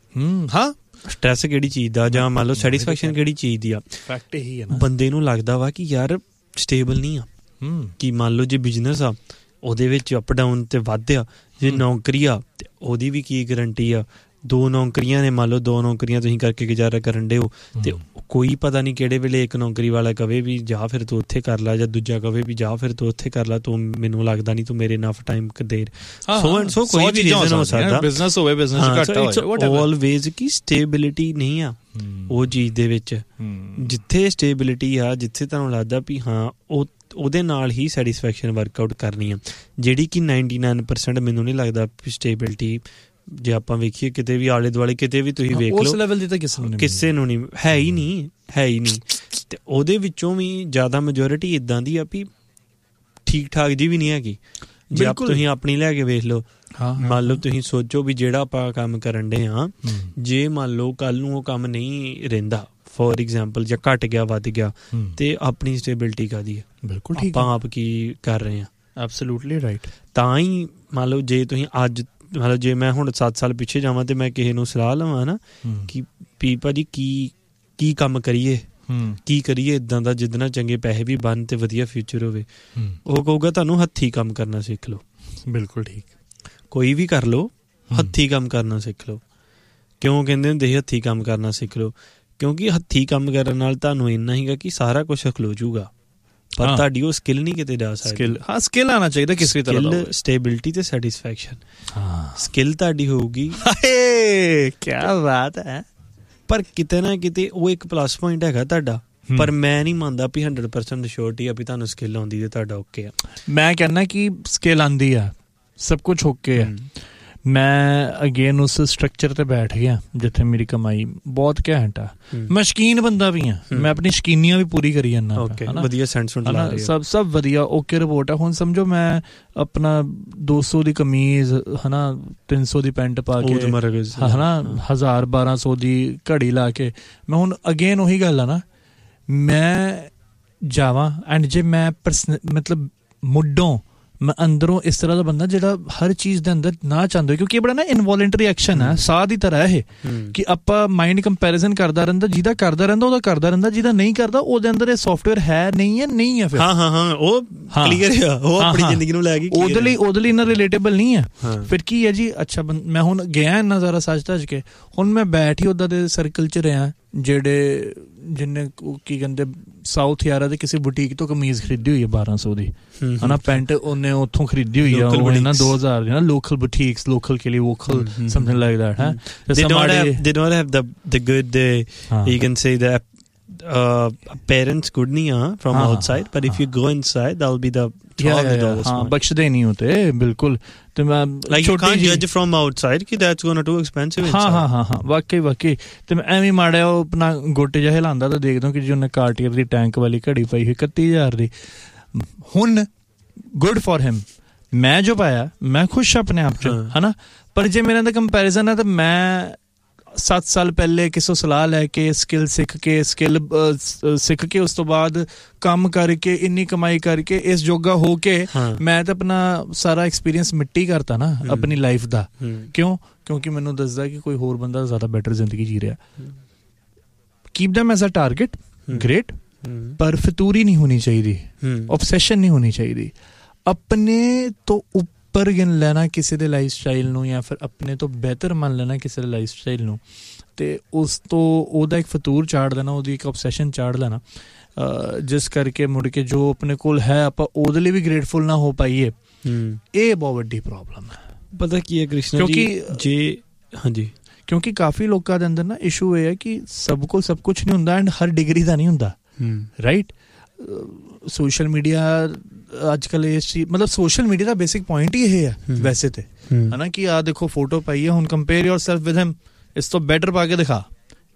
ਹਾਂ, ਸਟ੍ਰੈਸ ਕਿਹੜੀ ਚੀਜ਼ ਦਾ, ਜਾਂ ਮੰਨ ਲਓ ਸੈਟਿਸਫੈਕਸ਼ਨ ਕਿਹੜੀ ਚੀਜ਼ ਦੀ ਆ? ਫੈਕਟ ਇਹੀ ਹੈ ਨਾ, ਬੰਦੇ ਨੂੰ ਲੱਗਦਾ ਵਾ ਕਿ ਯਾਰ ਸਟੇਬਲ ਨਹੀਂ ਆ। ਕਿ ਮੰਨ ਲਓ ਜੇ ਬਿਜ਼ਨਸ ਆ ਉਹਦੇ ਵਿੱਚ ਅਪ ਡਾਊਨ ਤੇ ਵੱਧ ਆ, ਜੇ ਨੌਕਰੀ ਆ ਤੇ ਉਹਦੀ ਵੀ ਕੀ ਗਰੰਟੀ ਆ? ਦੋ ਨੌਕਰੀਆਂ ਨੇ, ਮੰਨ ਲਓ ਦੋ ਨੌਕਰੀਆਂ ਤੁਸੀਂ ਕਰਕੇ ਗੁਜ਼ਾਰਾ ਕਰਨ ਡੇ ਹੋ ਤੇ ਕੋਈ ਪਤਾ ਨਹੀਂ ਕਿਹੜੇ ਵੇਲੇ ਇੱਕ ਨੌਕਰੀ ਵਾਲਾ ਕਵੇ ਵੀ ਜਾ ਫਿਰ ਤੂੰ ਉੱਥੇ ਕਰ ਲਾ, ਜਾਂ ਦੂਜਾ ਕਵੇ ਵੀ ਜਾ ਫਿਰ ਤੂੰ ਉੱਥੇ ਕਰ ਲਾ, ਤੂੰ ਮੈਨੂੰ ਲੱਗਦਾ ਨਹੀਂ ਤੂੰ ਮੇਰੇ ਇਨਫ ਟਾਈਮ ਦੇ। ਸੋ ਐਂਡ ਸੋ ਕੋਈ ਵੀ ਰੀਜ਼ਨ ਹੋ ਸਕਦਾ, ਬਿਜ਼ਨਸ ਹੋਵੇ, ਬਿਜ਼ਨਸ ਘੱਟ ਹੋਵੇ, ਆਲਵੇਜ਼ ਕਿ ਸਟੇਬਿਲਿਟੀ ਨਹੀਂ ਆ ਉਹ ਚੀਜ਼ ਦੇ ਵਿੱਚ। ਜਿੱਥੇ ਸਟੇਬਿਲਿਟੀ ਆ, ਜਿੱਥੇ ਤੁਹਾਨੂੰ ਲੱਗਦਾ ਵੀ ਹਾਂ ਉਹ ਉਹਦੇ ਨਾਲ ਹੀ ਸੈਟਿਸਫੈਕਸ਼ਨ ਵਰਕਆਊਟ ਕਰਨੀ ਆ, ਜਿਹੜੀ ਕਿ ਨਾਈਨਟੀ ਨਾਈਨ ਪਰਸੈਂਟ ਮੈਨੂੰ ਨਹੀਂ ਲੱਗਦਾ ਸਟੇਬਿਲਿਟੀ ਜੇ ਆਪਾਂ ਵੇਖੀਏ ਕਿਤੇ ਵੀ ਆਲੇ ਦੁਆਲੇ ਕਿਤੇ ਵੀ ਤੁਸੀਂ ਵੇਖ ਲਓ ਉਸ ਲੈਵਲ ਦੀ ਤਾਂ ਕਿਸੇ ਨੂੰ ਕਿਸੇ ਨੂੰ ਨਹੀਂ ਹੈ ਹੀ ਨਹੀਂ ਹੈ ਹੀ ਨਹੀਂ। ਤੇ ਉਹਦੇ ਵਿੱਚੋਂ ਵੀ ਜ਼ਿਆਦਾ ਮੈਜੋਰਿਟੀ ਇੱਦਾਂ ਦੀ ਆ ਵੀ ਠੀਕ ਠਾਕ ਜੀ ਵੀ ਨਹੀਂ ਹੈਗੀ। ਜੇ ਆਪ ਤੁਸੀਂ ਆਪਣੀ ਲੈ ਕੇ ਵੇਖ ਲਓ, ਮੰਨ ਲਓ ਤੁਸੀਂ ਸੋਚੋ ਵੀ ਜਿਹੜਾ ਆਪਾਂ ਕੰਮ ਕਰਨ ਡੇ ਹਾਂ, ਜੇ ਮੰਨ ਲਓ ਕੱਲ ਨੂੰ ਉਹ ਕੰਮ ਨਹੀਂ ਰਹਿੰਦਾ ਫੋਰ ਐਗਜ਼ਾਮਪਲ, ਜਾਂ ਘੱਟ ਗਿਆ ਵੱਧ ਗਿਆ, ਤੇ ਆਪਣੀ ਸਟੇਬਿਲਿਟੀ ਕਾਹਦੀ ਹੈ? ਬਿਲਕੁਲ ਠੀਕ, ਆਪਾਂ ਆਪ ਕੀ ਕਰ ਰਹੇ ਹਾਂ। Absolutely right. ਤਾਂ ਹੀ ਮੰਨ ਲਓ ਜੇ ਤੁਸੀਂ ਅੱਜ ਮਤਲਬ ਜੇ ਮੈਂ ਹੁਣ ਸੱਤ ਸਾਲ ਪਿੱਛੇ ਜਾਵਾਂ ਤੇ ਮੈਂ ਕਿਸੇ ਨੂੰ ਸਲਾਹ ਲਵਾਂ ਨਾ ਕਿ ਵੀ ਭਾਜੀ ਕੀ ਕੀ ਕੰਮ ਕਰੀਏ, ਕੀ ਕਰੀਏ ਇੱਦਾਂ ਦਾ ਜਿਹਦੇ ਨਾਲ ਚੰਗੇ ਪੈਸੇ ਵੀ ਬਣ ਤੇ ਵਧੀਆ ਫਿਊਚਰ ਹੋਵੇ, ਉਹ ਕਹੂਗਾ ਤੁਹਾਨੂੰ ਹੱਥੀਂ ਕੰਮ ਕਰਨਾ ਸਿੱਖ ਲਓ। ਬਿਲਕੁਲ ਠੀਕ, ਕੋਈ ਵੀ ਕਰ ਲਓ, ਹੱਥੀਂ ਕੰਮ ਕਰਨਾ ਸਿੱਖ ਲਓ। ਕਿਉਂ ਕਹਿੰਦੇ ਹੁੰਦੇ ਹੱਥੀਂ ਕੰਮ ਕਰਨਾ ਸਿੱਖ ਲਓ? ਕਿਉਂਕਿ ਹੱਥੀਂ ਕੰਮ ਕਰਨ ਨਾਲ ਤੁਹਾਨੂੰ ਇੰਨਾ ਹੀਗਾ ਕਿ ਸਾਰਾ ਕੁਛ ਖਲੋ ਜੂਗਾ, ਪਰ ਤੁਹਾਡੀ ਉਹ ਸਕਿੱਲ ਨਹੀਂ ਕਿਤੇ ਜਾ ਸਕਦੀ। ਸਕਿੱਲ, ਹਾਂ ਸਕਿੱਲ ਆਉਣਾ ਚਾਹੀਦਾ ਕਿਸੇ ਤਰ੍ਹਾਂ ਦਾ, ਸਟੇਬਿਲਿਟੀ ਤੇ ਸੈਟਿਸਫੈਕਸ਼ਨ। ਹਾਂ, ਸਕਿੱਲ ਤੁਹਾਡੀ ਹੋਊਗੀ, ਕੀ ਬਾਤ ਹੈ, ਪਰ ਕਿਤੇ ਨਾ ਕਿਤੇ ਉਹ ਇੱਕ ਪਲੱਸ ਪੁਆਇੰਟ ਹੈਗਾ ਤੁਹਾਡਾ। ਪਰ ਮੈਂ ਨਹੀਂ ਮੰਨਦਾ ਵੀ ਹੰਡਰਡ ਪਰਸੈਂਟ ਸ਼ੋਰਟੀ ਆ ਵੀ ਤੁਹਾਨੂੰ ਸਕਿੱਲ ਆਉਂਦੀ ਤੇ ਤੁਹਾਡਾ ਓਕੇ ਆ। ਮੈਂ ਕਹਿੰਦਾ ਕਿ ਸਕਿੱਲ ਆਉਂਦੀ ਆ, ਸਭ ਕੁਛ ਓਕੇ ਆ। ਮੈਂ ਅਗੇਨ ਉਸ ਸਟਰਕਚਰ ਤੇ ਬੈਠ ਗਿਆ ਜਿੱਥੇ ਮੇਰੀ ਕਮਾਈ ਬਹੁਤ ਘੈਂਟ ਆ। ਮੈਂ ਸ਼ਕੀਨ ਬੰਦਾ ਵੀ ਆ, ਮੈਂ ਆਪਣੀ ਸ਼ਕੀਨੀਆਂ ਵੀ ਪੂਰੀ ਕਰੀ ਜਾਂਦਾ, ਵਧੀਆ ਸੈਂਸ ਲਾ ਰਿਹਾ, ਸਭ ਸਭ ਵਧੀਆ ਓਕੇ ਰਿਪੋਰਟ ਆ। ਹੁਣ ਸਮਝੋ ਮੈਂ ਆਪਣਾ ਦੋ ਸੌ ਦੀ ਕਮੀਜ਼ ਹਨਾ, ਤਿੰਨ ਸੌ ਦੀ ਪੈਂਟ ਪਾ ਕੇ ਹਨਾ, ਹਜ਼ਾਰ ਬਾਰਾਂ ਸੌ ਦੀ ਘੜੀ ਲਾ ਕੇ, ਮੈਂ ਹੁਣ ਅਗੇਨ ਉਹੀ ਗੱਲ ਆ ਨਾ, ਮੈਂ ਜਾਵਾਂ ਐਂਡ ਜੇ ਮੈਂ ਪਰਸਨ ਮਤਲਬ ਮੁੱਢੋਂ ਮੈਂ ਅੰਦਰੋਂ ਇਸ ਤਰ੍ਹਾਂ ਦਾ ਬੰਦਾ ਜਿਹੜਾ ਹਰ ਚੀਜ਼ ਦੇ ਅੰਦਰ ਨਾ ਚਾਹੁੰਦਾ, ਕਿਉਂਕਿ ਇਹ ਬੜਾ ਨਾ ਇਨਵੋਲੰਟਰੀ ਐਕਸ਼ਨ ਹੈ, ਸਾਹ ਦੀ ਤਰ੍ਹਾਂ ਇਹ ਕਿ ਆਪਾਂ ਮਾਈਂਡ ਕੰਪੈਰੀਜ਼ਨ ਕਰਦਾ ਰਹਿੰਦਾ, ਜਿਹਦਾ ਕਰਦਾ ਰਹਿੰਦਾ ਉਹਦਾ ਕਰਦਾ ਰਹਿੰਦਾ, ਜਿਹਦਾ ਨਹੀਂ ਕਰਦਾ ਉਹਦੇ ਅੰਦਰ ਇਹ ਸੌਫਟਵੇਅਰ ਹੈ ਨਹੀਂ ਹੈ ਨਹੀਂ ਹੈ। ਫਿਰ ਹਾਂ ਹਾਂ ਹਾਂ ਉਹ ਕਲੀਅਰ ਆ, ਉਹ ਆਪਣੀ ਜ਼ਿੰਦਗੀ ਨੂੰ ਲੈ ਕੇ ਉਹਦੇ ਲਈ ਉਹਦੇ ਲਈ ਇੰਨਾ ਰਿਲੇਟੇਬਲ ਨਹੀਂ ਹੈ। ਫਿਰ ਕੀ ਹੈ ਜੀ, ਅੱਛਾ ਮੈਂ ਹੁਣ ਗਿਆ ਇੰਨਾ ਜ਼ਿਆਦਾ ਸੱਚ ਧੱਜ ਕੇ, ਹੁਣ ਮੈਂ ਬੈਠ ਹੀ ਉੱਦਾਂ ਦੇ ਸਰਕਲ 'ਚ ਰਿਹਾ ਜਿਹੜੇ ਜਿੰਨੇ ਕੀ ਕਹਿੰਦੇ ਸਾਊਥ ਯਾਰਾ ਦੇ ਕਿਸੇ ਬੁਟੀਕ ਤੋਂ ਕਮੀਜ਼ ਖਰੀਦੀ ਹੋਈ ਹੈ ਬਾਰਾਂ ਸੌ ਦੀ ਹਨਾ, ਪੈਂਟ ਉਹਨੇ ਉੱਥੋਂ ਖਰੀਦੀ ਹੋਈ ਆ, ਉਹ ਨਾ ਦੋ ਹਜ਼ਾਰ ਦੀ ਨਾ, ਲੋਕਲ ਬੁਟੀਕਸ, ਲੋਕਲ ਕੇ ਲਈ ਵੋਕਲ ਸਮਥਿੰਗ ਲਾਈਕ ਦੈਟ ਹੈ। They don't have they don't have the the good uh, you can say the uh, parents good ਨਹੀਂ ਆ from outside, but if you go inside that'll be the ਹਾਂ ਬਖਸ਼ਦੇ ਨਹੀਂ ਹੋਤੇ ਬਿਲਕੁਲ। ਤੇ ਮੈਂ like you can't judge from outside ਕਿ that's gonna too expensive inside। ਹਾਂ ਹਾਂ ਹਾਂ ਹਾਂ ਵਾਕਈ ਵਾਕਈ। ਤੇ ਮੈਂ ਐਵੇਂ ਮਾੜਿਆ ਉਹ ਆਪਣਾ ਗੋਟੇ ਜਿਹਾ ਹਿਲਾਉਂਦਾ ਤਾਂ ਦੇਖਦਾ ਕਿ ਜੀ ਉਹਨੇ ਕਾਰਟੀਅਰ ਦੀ ਟੈਂਕ ਵਾਲੀ ਘੜੀ ਪਾਈ ਹੋਈ ਇਕੱਤੀ ਹਜ਼ਾਰ ਦੀ। ਹੁਣ ਗੁੱਡ ਫॉर ਹਿਮ, ਮੈਂ ਜੋ ਪਾਇਆ ਮੈਂ ਖੁਸ਼ ਆਪਣੇ ਆਪ 'ਚ ਹਨਾ, ਪਰ ਜੇ ਮੇਰੇ ਅੰਦਰ ਕੰਪੈਰੀਜ਼ਨ ਹੈ ਤਾਂ ਮੈਂ ਸੱਤ ਸਾਲ ਪਹਿਲੇ ਕਿਸੇ ਸਲਾਹ ਲੈ ਕੇ ਸਕਿੱਲ ਸਿੱਖ ਕੇ ਸਕਿੱਲ ਸਿੱਖ ਕੇ ਉਸ ਤੋਂ ਬਾਅਦ ਕੰਮ ਕਰਕੇ ਇੰਨੀ ਕਮਾਈ ਕਰਕੇ ਇਸ ਜੋਗਾ ਹੋ ਕੇ ਮੈਂ ਤਾਂ ਆਪਣਾ ਸਾਰਾ ਐਕਸਪੀਰੀਅੰਸ ਮਿੱਟੀ ਕਰਤਾ ਨਾ ਆਪਣੀ ਲਾਈਫ ਦਾ। ਕਿਉਂ? ਕਿਉਂਕਿ ਮੈਨੂੰ ਦੱਸਦਾ ਕਿ ਕੋਈ ਹੋਰ ਬੰਦਾ ਜ਼ਿਆਦਾ ਬੈਟਰ ਜ਼ਿੰਦਗੀ ਜੀ ਰਿਹਾ। Keep them as a target, great, ਪਰ ਫਤੂਰੀ ਨਹੀਂ ਹੋਣੀ ਚਾਹੀਦੀ, ਆਬਸੈਸ਼ਨ ਨਹੀਂ ਹੋਣੀ ਚਾਹੀਦੀ। ਆਪਣੇ ਤੋਂ ਉੱਪਰ ਗਿਣ ਲੈਣਾ ਕਿਸੇ ਦੇ ਲਾਈਫ ਸਟਾਈਲ ਨੂੰ, ਜਾਂ ਫਿਰ ਆਪਣੇ ਤੋਂ ਬਿਹਤਰ ਮੰਨ ਲੈਣਾ ਕਿਸੇ ਦੇ ਲਾਈਫ ਸਟਾਈਲ ਨੂੰ, ਅਤੇ ਉਸ ਤੋਂ ਉਹਦਾ ਇੱਕ ਫਤੂਰ ਚਾੜ ਲੈਣਾ, ਉਹਦੀ ਇੱਕ ਆਬਸੈਸ਼ਨ ਚਾੜ ਲੈਣਾ, ਜਿਸ ਕਰਕੇ ਮੁੜ ਕੇ ਜੋ ਆਪਣੇ ਕੋਲ ਹੈ ਆਪਾਂ ਉਹਦੇ ਲਈ ਵੀ ਗ੍ਰੇਟਫੁਲ ਨਾ ਹੋ ਪਾਈਏ। ਇਹ ਬਹੁਤ ਵੱਡੀ ਪ੍ਰੋਬਲਮ ਹੈ। ਪਤਾ ਕੀ ਹੈ ਕ੍ਰਿਸ਼ਨਾ ਜੀ, ਜੇ ਹਾਂਜੀ ਕਿਉਂਕਿ ਕਾਫੀ ਲੋਕਾਂ ਦੇ ਅੰਦਰ ਨਾ ਇਸ਼ੂ ਇਹ ਹੈ ਕਿ ਸਭ ਕੋਲ ਸਭ ਕੁਛ ਨਹੀਂ ਹੁੰਦਾ, ਐਂਡ ਹਰ ਡਿਗਰੀ ਦਾ ਨਹੀਂ ਹੁੰਦਾ, ਰਾਈਟ। ਸੋਸ਼ਲ ਮੀਡੀਆ ਅੱਜ ਕੱਲ੍ਹ ਇਸ ਚੀਜ਼ ਮਤਲਬ ਸੋਸ਼ਲ ਮੀਡੀਆ ਦਾ ਬੇਸਿਕ ਪੁਆਇੰਟ ਹੀ ਇਹ ਹੈ ਵੈਸੇ ਤੇ ਹੈ ਨਾ, ਕਿ ਆਹ ਦੇਖੋ ਫੋਟੋ ਪਾਈ ਹੈ, ਹੁਣ compare your self with him, ਇਸ ਤੋਂ ਬੈਟਰ ਪਾ ਕੇ ਦਿਖਾ,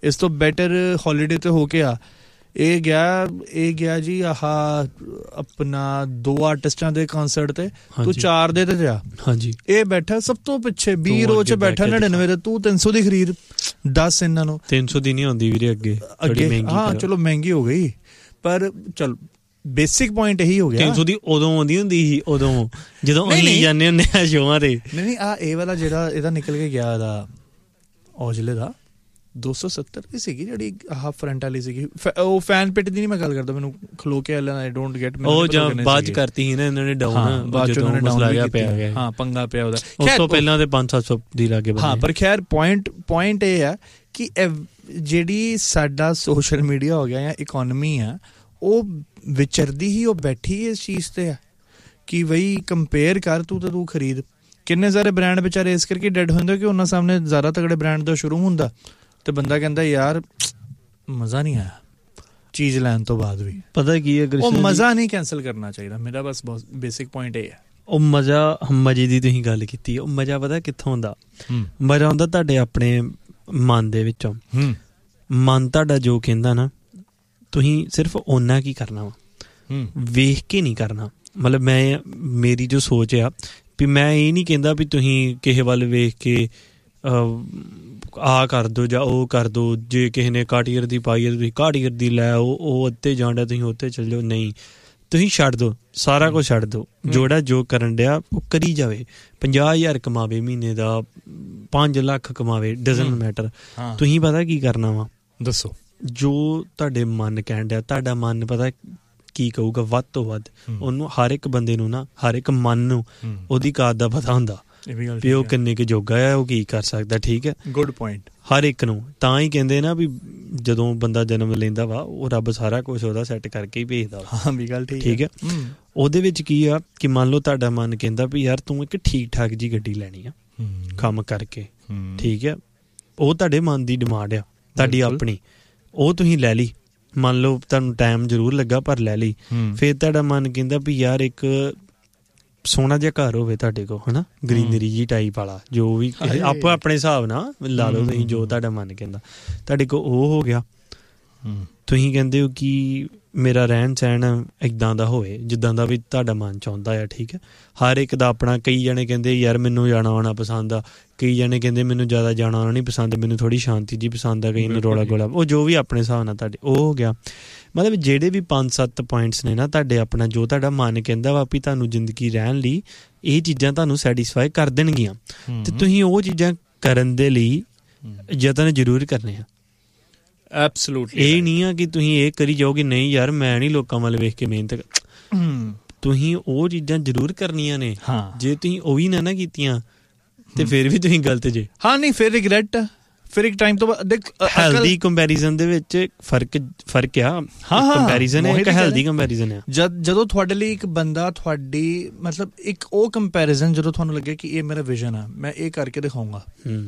ਇਸ ਤੋਂ ਬੈਟਰ ਹੌਲੀਡੇ ਤੇ ਹੋ ਕੇ ਆ। ਇਹ ਗਿਆ ਇਹ ਗਿਆ ਜੀ ਆਹ ਆਪਣਾ ਦੋ ਆਰਟਿਸਟਾਂ ਦੇ ਕਨਸਰਟ ਤੇ, ਤੂੰ ਚਾਰ ਦੇ ਤੇ ਜਾ। ਹਾਂਜੀ ਇਹ ਬੈਠਾ ਸਭ ਤੋਂ ਪਿੱਛੇ ਵੀਹ ਰੋ ਚ ਬੈਠਾ ਨੜਿਨਵੇਂ ਤੇ, ਤੂੰ ਤਿੰਨ ਸੌ ਦੀ ਖਰੀਦ ਦਸ ਇਹਨਾਂ ਨੂੰ। ਤਿੰਨ ਸੌ ਦੀ ਨਹੀਂ ਆਉਂਦੀ ਵੀਰੇ ਅੱਗੇ ਅੱਗੇ। ਹਾਂ ਚਲੋ ਮਹਿੰਗੀ ਹੋ ਗਈ, ਪਰ ਚਲ ਬੇਸਿਕ ਪੁਆਇੰਟ ਇਹੀ ਹੋ ਗਿਆ। ਤਿੰਨ ਸੌ ਦੀ ਉਦੋਂ ਆਉਂਦੀ ਹੁੰਦੀ ਸੀ, ਉਦੋਂ ਜਦੋਂ ਅਸੀਂ ਜਾਂਦੇ ਹੁੰਦੇ ਆ ਸ਼ੋਆਂ ਤੇ। ਨਹੀਂ ਨਹੀਂ ਆਹ ਇਹ ਵਾਲਾ ਜਿਹੜਾ ਇਹਦਾ ਨਿਕਲ ਕੇ ਗਿਆ ਇਹਦਾ ਔਜਲੇ ਦਾ ਦੋ ਸੌ ਸੱਤਰ ਦੀ ਸੀਗੀ ਜਿਹੜੀ ਆਹ ਫਰੰਟ ਵਾਲੀ ਸੀਗੀ। ਉਹ ਫੈਨ ਪਿਟ ਦੀ ਨਹੀਂ ਮੈਂ ਗੱਲ ਕਰਦਾ, ਮੈਨੂੰ ਖਲੋ ਕੇ ਆਈ ਡੋਂਟ ਗੈਟ। ਉਹ ਜਾਂ ਬਾਅਦ ਚ ਕਰਤੀ ਸੀ ਨਾ ਇਹਨਾਂ ਨੇ ਡਾਊਨ, ਬਾਅਦ ਚ ਉਹਨਾਂ ਨੇ ਡਾਊਨ ਗਿਆ ਪਿਆ। ਹਾਂ ਪੰਗਾ ਪਿਆ ਉਹਦਾ। ਉਸ ਤੋਂ ਪਹਿਲਾਂ ਤੇ ਪੰਜ ਸੱਤ ਸੌ ਦੀ ਲਾਗੇ। ਹਾਂ ਪਰ ਖੈਰ ਪੁਆਇੰਟ ਪੁਆਇੰਟ ਇਹ ਆ ਕਿ ਜਿਹੜੀ ਸਾਡਾ ਸੋਸ਼ਲ ਮੀਡੀਆ ਹੋ ਗਿਆ ਜਾਂ ਇਕੋਨਮੀ ਆ, ਉਹ ਵਿਚਰਦੀ ਹੀ ਉਹ ਬੈਠੀ ਇਸ ਚੀਜ਼ ਤੇ ਆ ਕਿ ਬਈ ਕੰਪੇਅਰ ਕਰ ਤੂੰ ਤੇ ਤੂੰ ਖਰੀਦ। ਕਿੰਨੇ ਸਾਰੇ ਬ੍ਰਾਂਡ ਵਿਚਾਰੇ ਇਸ ਕਰਕੇ ਡੈਡ ਹੁੰਦੇ ਕਿ ਉਹਨਾਂ ਸਾਹਮਣੇ ਜ਼ਿਆਦਾ ਤਗੜੇ ਬ੍ਰਾਂਡ ਦਾ ਸ਼ੁਰੂ ਹੁੰਦਾ ਤੇ ਬੰਦਾ ਕਹਿੰਦਾ ਯਾਰ ਮਜ਼ਾ ਨਹੀਂ ਆਇਆ ਚੀਜ਼ ਲੈਣ ਤੋਂ ਬਾਅਦ ਵੀ। ਪਤਾ ਕੀ ਹੈ, ਉਹ ਮਜ਼ਾ ਨਹੀਂ ਕੈਂਸਲ ਕਰਨਾ ਚਾਹੀਦਾ। ਮੇਰਾ ਬਸ ਬੇਸਿਕ ਪੁਆਇੰਟ ਇਹ ਹੈ। ਉਹ ਮਜ਼ਾ ਮਜ਼ੇ ਦੀ ਤੁਸੀਂ ਗੱਲ ਕੀਤੀ, ਉਹ ਮਜ਼ਾ ਪਤਾ ਕਿੱਥੋਂ ਆਉਂਦਾ? ਮਜ਼ਾ ਆਉਂਦਾ ਤੁਹਾਡੇ ਆਪਣੇ ਮਨ ਦੇ ਵਿੱਚੋਂ। ਮਨ ਤੁਹਾਡਾ ਜੋ ਕਹਿੰਦਾ ਨਾ, ਤੁਸੀਂ ਸਿਰਫ ਓਨਾ ਕੀ ਕਰਨਾ ਵਾ, ਵੇਖ ਕੇ ਨਹੀਂ ਕਰਨਾ। ਮਤਲਬ ਮੈਂ ਮੇਰੀ ਜੋ ਸੋਚ ਆ ਵੀ ਮੈਂ ਇਹ ਨਹੀਂ ਕਹਿੰਦਾ ਵੀ ਤੁਸੀਂ ਕਿਸੇ ਵੱਲ ਵੇਖ ਕੇ ਆਹ ਕਰ ਦਿਓ ਜਾਂ ਉਹ ਕਰ ਦਿਓ। ਜੇ ਕਿਸੇ ਨੇ ਕਾਟੀਅਰ ਦੀ ਪਾਈ ਹੈ ਤੁਸੀਂ ਕਾਟੀਅਰ ਦੀ ਲੈ ਆਓ, ਉਹ ਉੱਤੇ ਜਾਣ ਡਿਆ ਤੁਸੀਂ ਉੱਤੇ ਚੱਲ ਜਾਓ। ਨਹੀਂ, ਤੁਸੀਂ ਛੱਡ ਦਿਓ, ਸਾਰਾ ਕੁਝ ਛੱਡ ਦਿਓ। ਜਿਹੜਾ ਜੋ ਕਰਨ ਡਿਆ ਉਹ ਕਰੀ ਜਾਵੇ। ਪੰਜਾਹ ਹਜ਼ਾਰ ਕਮਾਵੇ ਮਹੀਨੇ ਦਾ, ਪੰਜ ਲੱਖ ਕਮਾਵੇ, ਡਜ਼ਨਟ ਮੈਟਰ। ਤੁਸੀਂ ਪਤਾ ਕੀ ਕਰਨਾ ਵਾ? ਦੱਸੋ। ਜੋ ਤੁਹਾਡੇ ਮਨ ਕਹਿਣ ਡਿਆ, ਤੁਹਾਡਾ ਮਨ ਪਤਾ ਕੀ ਕਹੂਗਾ ਵੱਧ ਤੋਂ ਵੱਧ। ਉਹਨੂੰ ਹਰ ਇੱਕ ਬੰਦੇ ਨੂੰ ਨਾ, ਹਰ ਇੱਕ ਮਨ ਨੂੰ ਉਹਦੀ ਕਾਦ ਦਾ ਪਤਾ ਹੁੰਦਾ ਵੀ ਉਹ ਕਿੰਨੇ ਕੁ ਜੋਗਾ ਆ, ਉਹ ਕੀ ਕਰ ਸਕਦਾ। ਠੀਕ ਹੈ, ਗੁੱਡ ਪੁਆਇੰਟ। ਹਰ ਇੱਕ ਨੂੰ ਤਾਂ ਹੀ ਕਹਿੰਦੇ ਨਾ ਵੀ ਜਦੋਂ ਬੰਦਾ ਜਨਮ ਲੈਂਦਾ ਵਾ, ਉਹ ਰੱਬ ਸਾਰਾ ਕੁਛ ਉਹਦਾ ਸੈੱਟ ਕਰਕੇ ਹੀ ਭੇਜਦਾ। ਹਾਂ ਵੀ ਗੱਲ ਠੀਕ ਠੀਕ ਹੈ। ਉਹਦੇ ਵਿੱਚ ਕੀ ਆ ਕਿ ਮੰਨ ਲਓ ਤੁਹਾਡਾ ਮਨ ਕਹਿੰਦਾ ਵੀ ਯਾਰ ਤੂੰ ਇੱਕ ਠੀਕ ਠਾਕ ਜੀ ਗੱਡੀ ਲੈਣੀ ਆ ਕੰਮ ਕਰਕੇ। ਠੀਕ ਹੈ, ਉਹ ਤੁਹਾਡੇ ਮਨ ਦੀ ਡਿਮਾਂਡ ਆ, ਤੁਹਾਡੀ ਆਪਣੀ। ਉਹ ਤੁਸੀਂ ਲੈ ਲਈ, ਮੰਨ ਲਓ ਤੁਹਾਨੂੰ ਟਾਈਮ ਜ਼ਰੂਰ ਲੱਗਾ ਪਰ ਲੈ ਲਈ। ਫਿਰ ਤੁਹਾਡਾ ਮਨ ਕਹਿੰਦਾ ਵੀ ਯਾਰ ਇੱਕ ਸੋਹਣਾ ਜਿਹਾ ਘਰ ਹੋਵੇ ਤੁਹਾਡੇ ਕੋਲ, ਹਨਾ, ਗਰੀਨਰੀ ਜੀ ਟਾਈਪ ਵਾਲਾ, ਜੋ ਵੀ ਆਪੋ ਆਪਣੇ ਹਿਸਾਬ ਨਾਲ ਲਾ ਲਓ ਤੁਸੀਂ, ਜੋ ਤੁਹਾਡਾ ਮਨ ਕਹਿੰਦਾ। ਤੁਹਾਡੇ ਕੋਲ ਉਹ ਹੋ ਗਿਆ। ਤੁਸੀਂ ਕਹਿੰਦੇ ਹੋ ਕਿ ਮੇਰਾ ਰਹਿਣ ਸਹਿਣ ਇੱਦਾਂ ਦਾ ਹੋਵੇ ਜਿੱਦਾਂ ਦਾ ਵੀ ਤੁਹਾਡਾ ਮਨ ਚਾਹੁੰਦਾ ਆ। ਠੀਕ ਹੈ, ਹਰ ਇੱਕ ਦਾ ਆਪਣਾ। ਕਈ ਜਣੇ ਕਹਿੰਦੇ ਯਾਰ ਮੈਨੂੰ ਜਾਣਾ ਆਉਣਾ ਪਸੰਦ ਆ, ਕਈ ਜਣੇ ਕਹਿੰਦੇ ਮੈਨੂੰ ਜ਼ਿਆਦਾ ਜਾਣਾ ਆਉਣਾ ਨਹੀਂ ਪਸੰਦ, ਮੈਨੂੰ ਥੋੜ੍ਹੀ ਸ਼ਾਂਤੀ ਜੀ ਪਸੰਦ ਆ, ਕਈ ਨੂੰ ਰੌਲਾ ਗੋਲਾ। ਉਹ ਜੋ ਵੀ ਆਪਣੇ ਹਿਸਾਬ ਨਾਲ ਤੁਹਾਡੇ ਉਹ ਹੋ ਗਿਆ। ਮਤਲਬ ਜਿਹੜੇ ਵੀ ਪੰਜ ਸੱਤ ਪੁਆਇੰਟਸ ਨੇ ਨਾ ਤੁਹਾਡੇ ਆਪਣਾ, ਜੋ ਤੁਹਾਡਾ ਮਨ ਕਹਿੰਦਾ ਵਾ ਵੀ ਤੁਹਾਨੂੰ ਜ਼ਿੰਦਗੀ ਰਹਿਣ ਲਈ ਇਹ ਚੀਜ਼ਾਂ ਤੁਹਾਨੂੰ ਸੈਟਿਸਫਾਈ ਕਰ ਦੇਣਗੀਆਂ, ਤੇ ਤੁਸੀਂ ਉਹ ਚੀਜ਼ਾਂ ਕਰਨ ਦੇ ਲਈ ਯਤਨ ਜ਼ਰੂਰ ਕਰਨੇ ਆ। ਐਬਸੋਲੂਟਲੀ। ਇਹ ਨਹੀਂ ਆ ਕਿ ਤੁਸੀਂ ਇਹ ਕਰੀ ਜਾਓਗੇ ਨਹੀਂ ਯਾਰ ਮੈਂ ਨਹੀਂ ਲੋਕਾਂ ਵੱਲ ਵੇਖ ਕੇ ਮਿਹਨਤ। ਤੁਸੀਂ ਉਹ ਚੀਜ਼ਾਂ ਜ਼ਰੂਰ ਕਰਨੀਆਂ ਨੇ। ਜੇ ਤੁਸੀਂ ਉਹ ਵੀ ਨਾ ਨਾ ਕੀਤੀਆਂ ਤੇ ਫਿਰ ਵੀ ਤੁਸੀਂ ਗਲਤ ਜੇ। ਹਾਂ ਨਹੀਂ, ਫਿਰ ਰਿਗਰੈਟ, ਫਿਰ ਇੱਕ ਟਾਈਮ ਤੋਂ ਬਾਅਦ। ਹੈਲਦੀ ਕੰਪੈਰੀਜ਼ਨ ਦੇ ਵਿੱਚ ਫਰਕ ਫਰਕ ਆ। ਕੰਪੈਰੀਜ਼ਨ ਹੈ, ਇੱਕ ਹੈਲਦੀ ਕੰਪੈਰੀਜ਼ਨ ਆ। ਜਦ ਜਦੋਂ ਤੁਹਾਡੇ ਲਈ ਇੱਕ ਬੰਦਾ ਤੁਹਾਡੀ ਮਤਲਬ ਇੱਕ ਉਹ ਕੰਪੈਰੀਜ਼ਨ, ਜਦੋਂ ਤੁਹਾਨੂੰ ਲੱਗੇ ਕਿ ਇਹ ਮੇਰਾ ਵਿਜ਼ਨ ਆ, ਮੈਂ ਇਹ ਕਰਕੇ ਦਿਖਾਊਂਗਾ,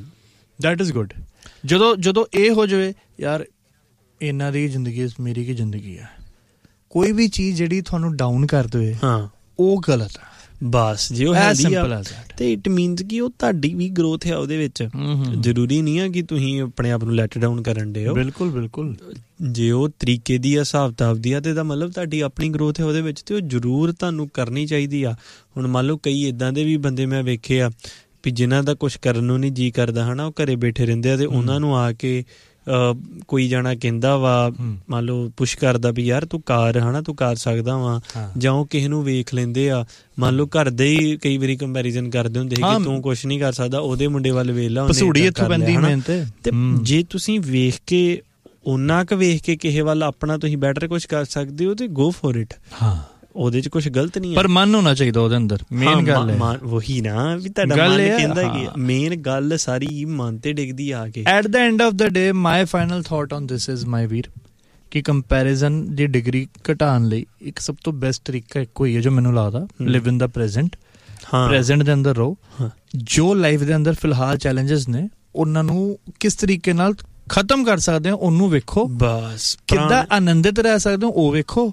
ਦੈਟ ਇਜ਼ ਗੁੱਡ। ਜਦੋਂ ਜਦੋਂ ਇਹ ਹੋ ਜਾਵੇ ਯਾਰ ਇਹਨਾਂ ਦੀ ਜ਼ਿੰਦਗੀ ਮੇਰੀ ਕੀ ਜ਼ਿੰਦਗੀ ਆ, ਕੋਈ ਵੀ ਚੀਜ਼ ਜਿਹੜੀ ਤੁਹਾਨੂੰ ਡਾਊਨ ਕਰ ਦੇਵੇ, ਹਾਂ ਉਹ ਗਲਤ ਆ। ਬਸ ਜੇ ਉਹ ਹੈਲਦੀ ਆ ਤੇ ਇਟ ਮੀਨਸ ਕਿ ਉਹ ਤੁਹਾਡੀ ਵੀ ਗਰੋਥ ਹੈ ਉਹਦੇ ਵਿੱਚ। ਜ਼ਰੂਰੀ ਨਹੀਂ ਆ ਕਿ ਤੁਸੀਂ ਆਪਣੇ ਆਪ ਨੂੰ ਲੈਟ ਡਾਊਨ ਕਰਨ ਦੇ ਹੋ। ਬਿਲਕੁਲ ਬਿਲਕੁਲ। ਜੇ ਉਹ ਤਰੀਕੇ ਦੀ ਆ, ਹਿਸਾਬ ਕਿਤਾਬ ਦੀ ਆ, ਤੇ ਇਹਦਾ ਮਤਲਬ ਤੁਹਾਡੀ ਆਪਣੀ ਗਰੋਥ ਹੈ ਉਹਦੇ ਵਿੱਚ, ਤੇ ਉਹ ਜ਼ਰੂਰ ਤੁਹਾਨੂੰ ਕਰਨੀ ਚਾਹੀਦੀ ਆ। ਹੁਣ ਮੰਨ ਲਓ ਕਈ ਇੱਦਾਂ ਦੇ ਵੀ ਬੰਦੇ ਮੈਂ ਵੇਖੇ ਆ ਵੀ ਜਿਨ੍ਹਾਂ ਦਾ ਕੁਛ ਕਰਨ ਨੂੰ ਨਹੀਂ ਜੀਅ ਕਰਦਾ, ਹਨਾ, ਉਹ ਘਰੇ ਬੈਠੇ ਰਹਿੰਦੇ ਆ, ਤੇ ਉਹਨਾਂ ਨੂੰ ਆ ਕੇ ਕੋਈ ਜਾਣਾ ਕਹਿੰਦਾ ਵਾ, ਮੰਨ ਲਓ ਪੁਸ਼ ਕਰਦਾ ਵੀ ਯਾਰ ਤੂੰ ਕਰ, ਹਨਾ, ਤੂੰ ਕਰ ਸਕਦਾ ਵਾ, ਜਾਂ ਉਹ ਕਿਸੇ ਨੂੰ ਵੇਖ ਲੈਂਦੇ ਆ। ਮੰਨ ਲਓ ਘਰ ਦੇ ਹੀ ਕਈ ਵਾਰੀ ਕੰਪੈਰੀਜ਼ਨ ਕਰਦੇ ਹੁੰਦੇ ਕਿ ਤੂੰ ਕੁਛ ਨਹੀਂ ਕਰ ਸਕਦਾ, ਉਹਦੇ ਮੁੰਡੇ ਵੱਲ ਵੇਖ ਲਾ, ਤੇ ਜੇ ਤੁਸੀਂ ਵੇਖ ਕੇ ਓਨਾ ਕੁ ਵੇਖ ਕੇ ਕਿਸੇ ਵੱਲ ਆਪਣਾ ਤੁਸੀਂ ਬੈਟਰ ਕੁਛ ਕਰ ਸਕਦੇ ਹੋ ਤੇ ਗੋ ਫੋਰ ਇਟ। ਉਹਦੇ ਚ ਕੁਛ ਗਲਤ ਨਹੀਂ ਹੈ, ਪਰ ਮਨ ਹੋਣਾ ਚਾਹੀਦਾ ਉਹਦੇ ਅੰਦਰ। ਮੇਨ ਗੱਲ ਹੈ ਉਹੀ ਨਾ ਵੀ ਤੁਹਾਡਾ ਮਨ ਕਹਿੰਦਾ ਕੀ, ਮੇਨ ਗੱਲ ਸਾਰੀ ਮਨ ਤੇ ਡਿੱਗਦੀ ਆ ਕੇ। At the end of the day my final thought on this is my ਵੀਰ ਕਿ ਕੰਪੈਰੀਜ਼ਨ ਦੀ ਡਿਗਰੀ ਘਟਾਉਣ ਲਈ ਇੱਕ ਸਭ ਤੋਂ ਬੈਸਟ ਤਰੀਕਾ ਇੱਕੋ ਹੀ ਹੈ ਜੋ ਮੈਨੂੰ ਲੱਗਦਾ, ਲਿਵ ਇਨ ਦਾ ਪ੍ਰੈਜ਼ੈਂਟ। ਪ੍ਰੈਜ਼ੈਂਟ ਦੇ ਅੰਦਰ ਰਹੋ। ਜੋ ਲਾਈਫ ਦੇ ਅੰਦਰ ਫਿਲਹਾਲ ਚੈਲੰਜਸ ਨੇ ਉਹਨਾਂ ਨੂੰ ਕਿਸ ਤਰੀਕੇ ਨਾਲ ਖਤਮ ਕਰ ਸਕਦੇ ਹੋ ਉਹਨੂੰ ਵੇਖੋ। ਬਸ ਕਿੱਦਾਂ ਆਨੰਦਿਤ ਰਹਿ ਸਕਦੇ ਹੋ ਉਹ ਵੇਖੋ,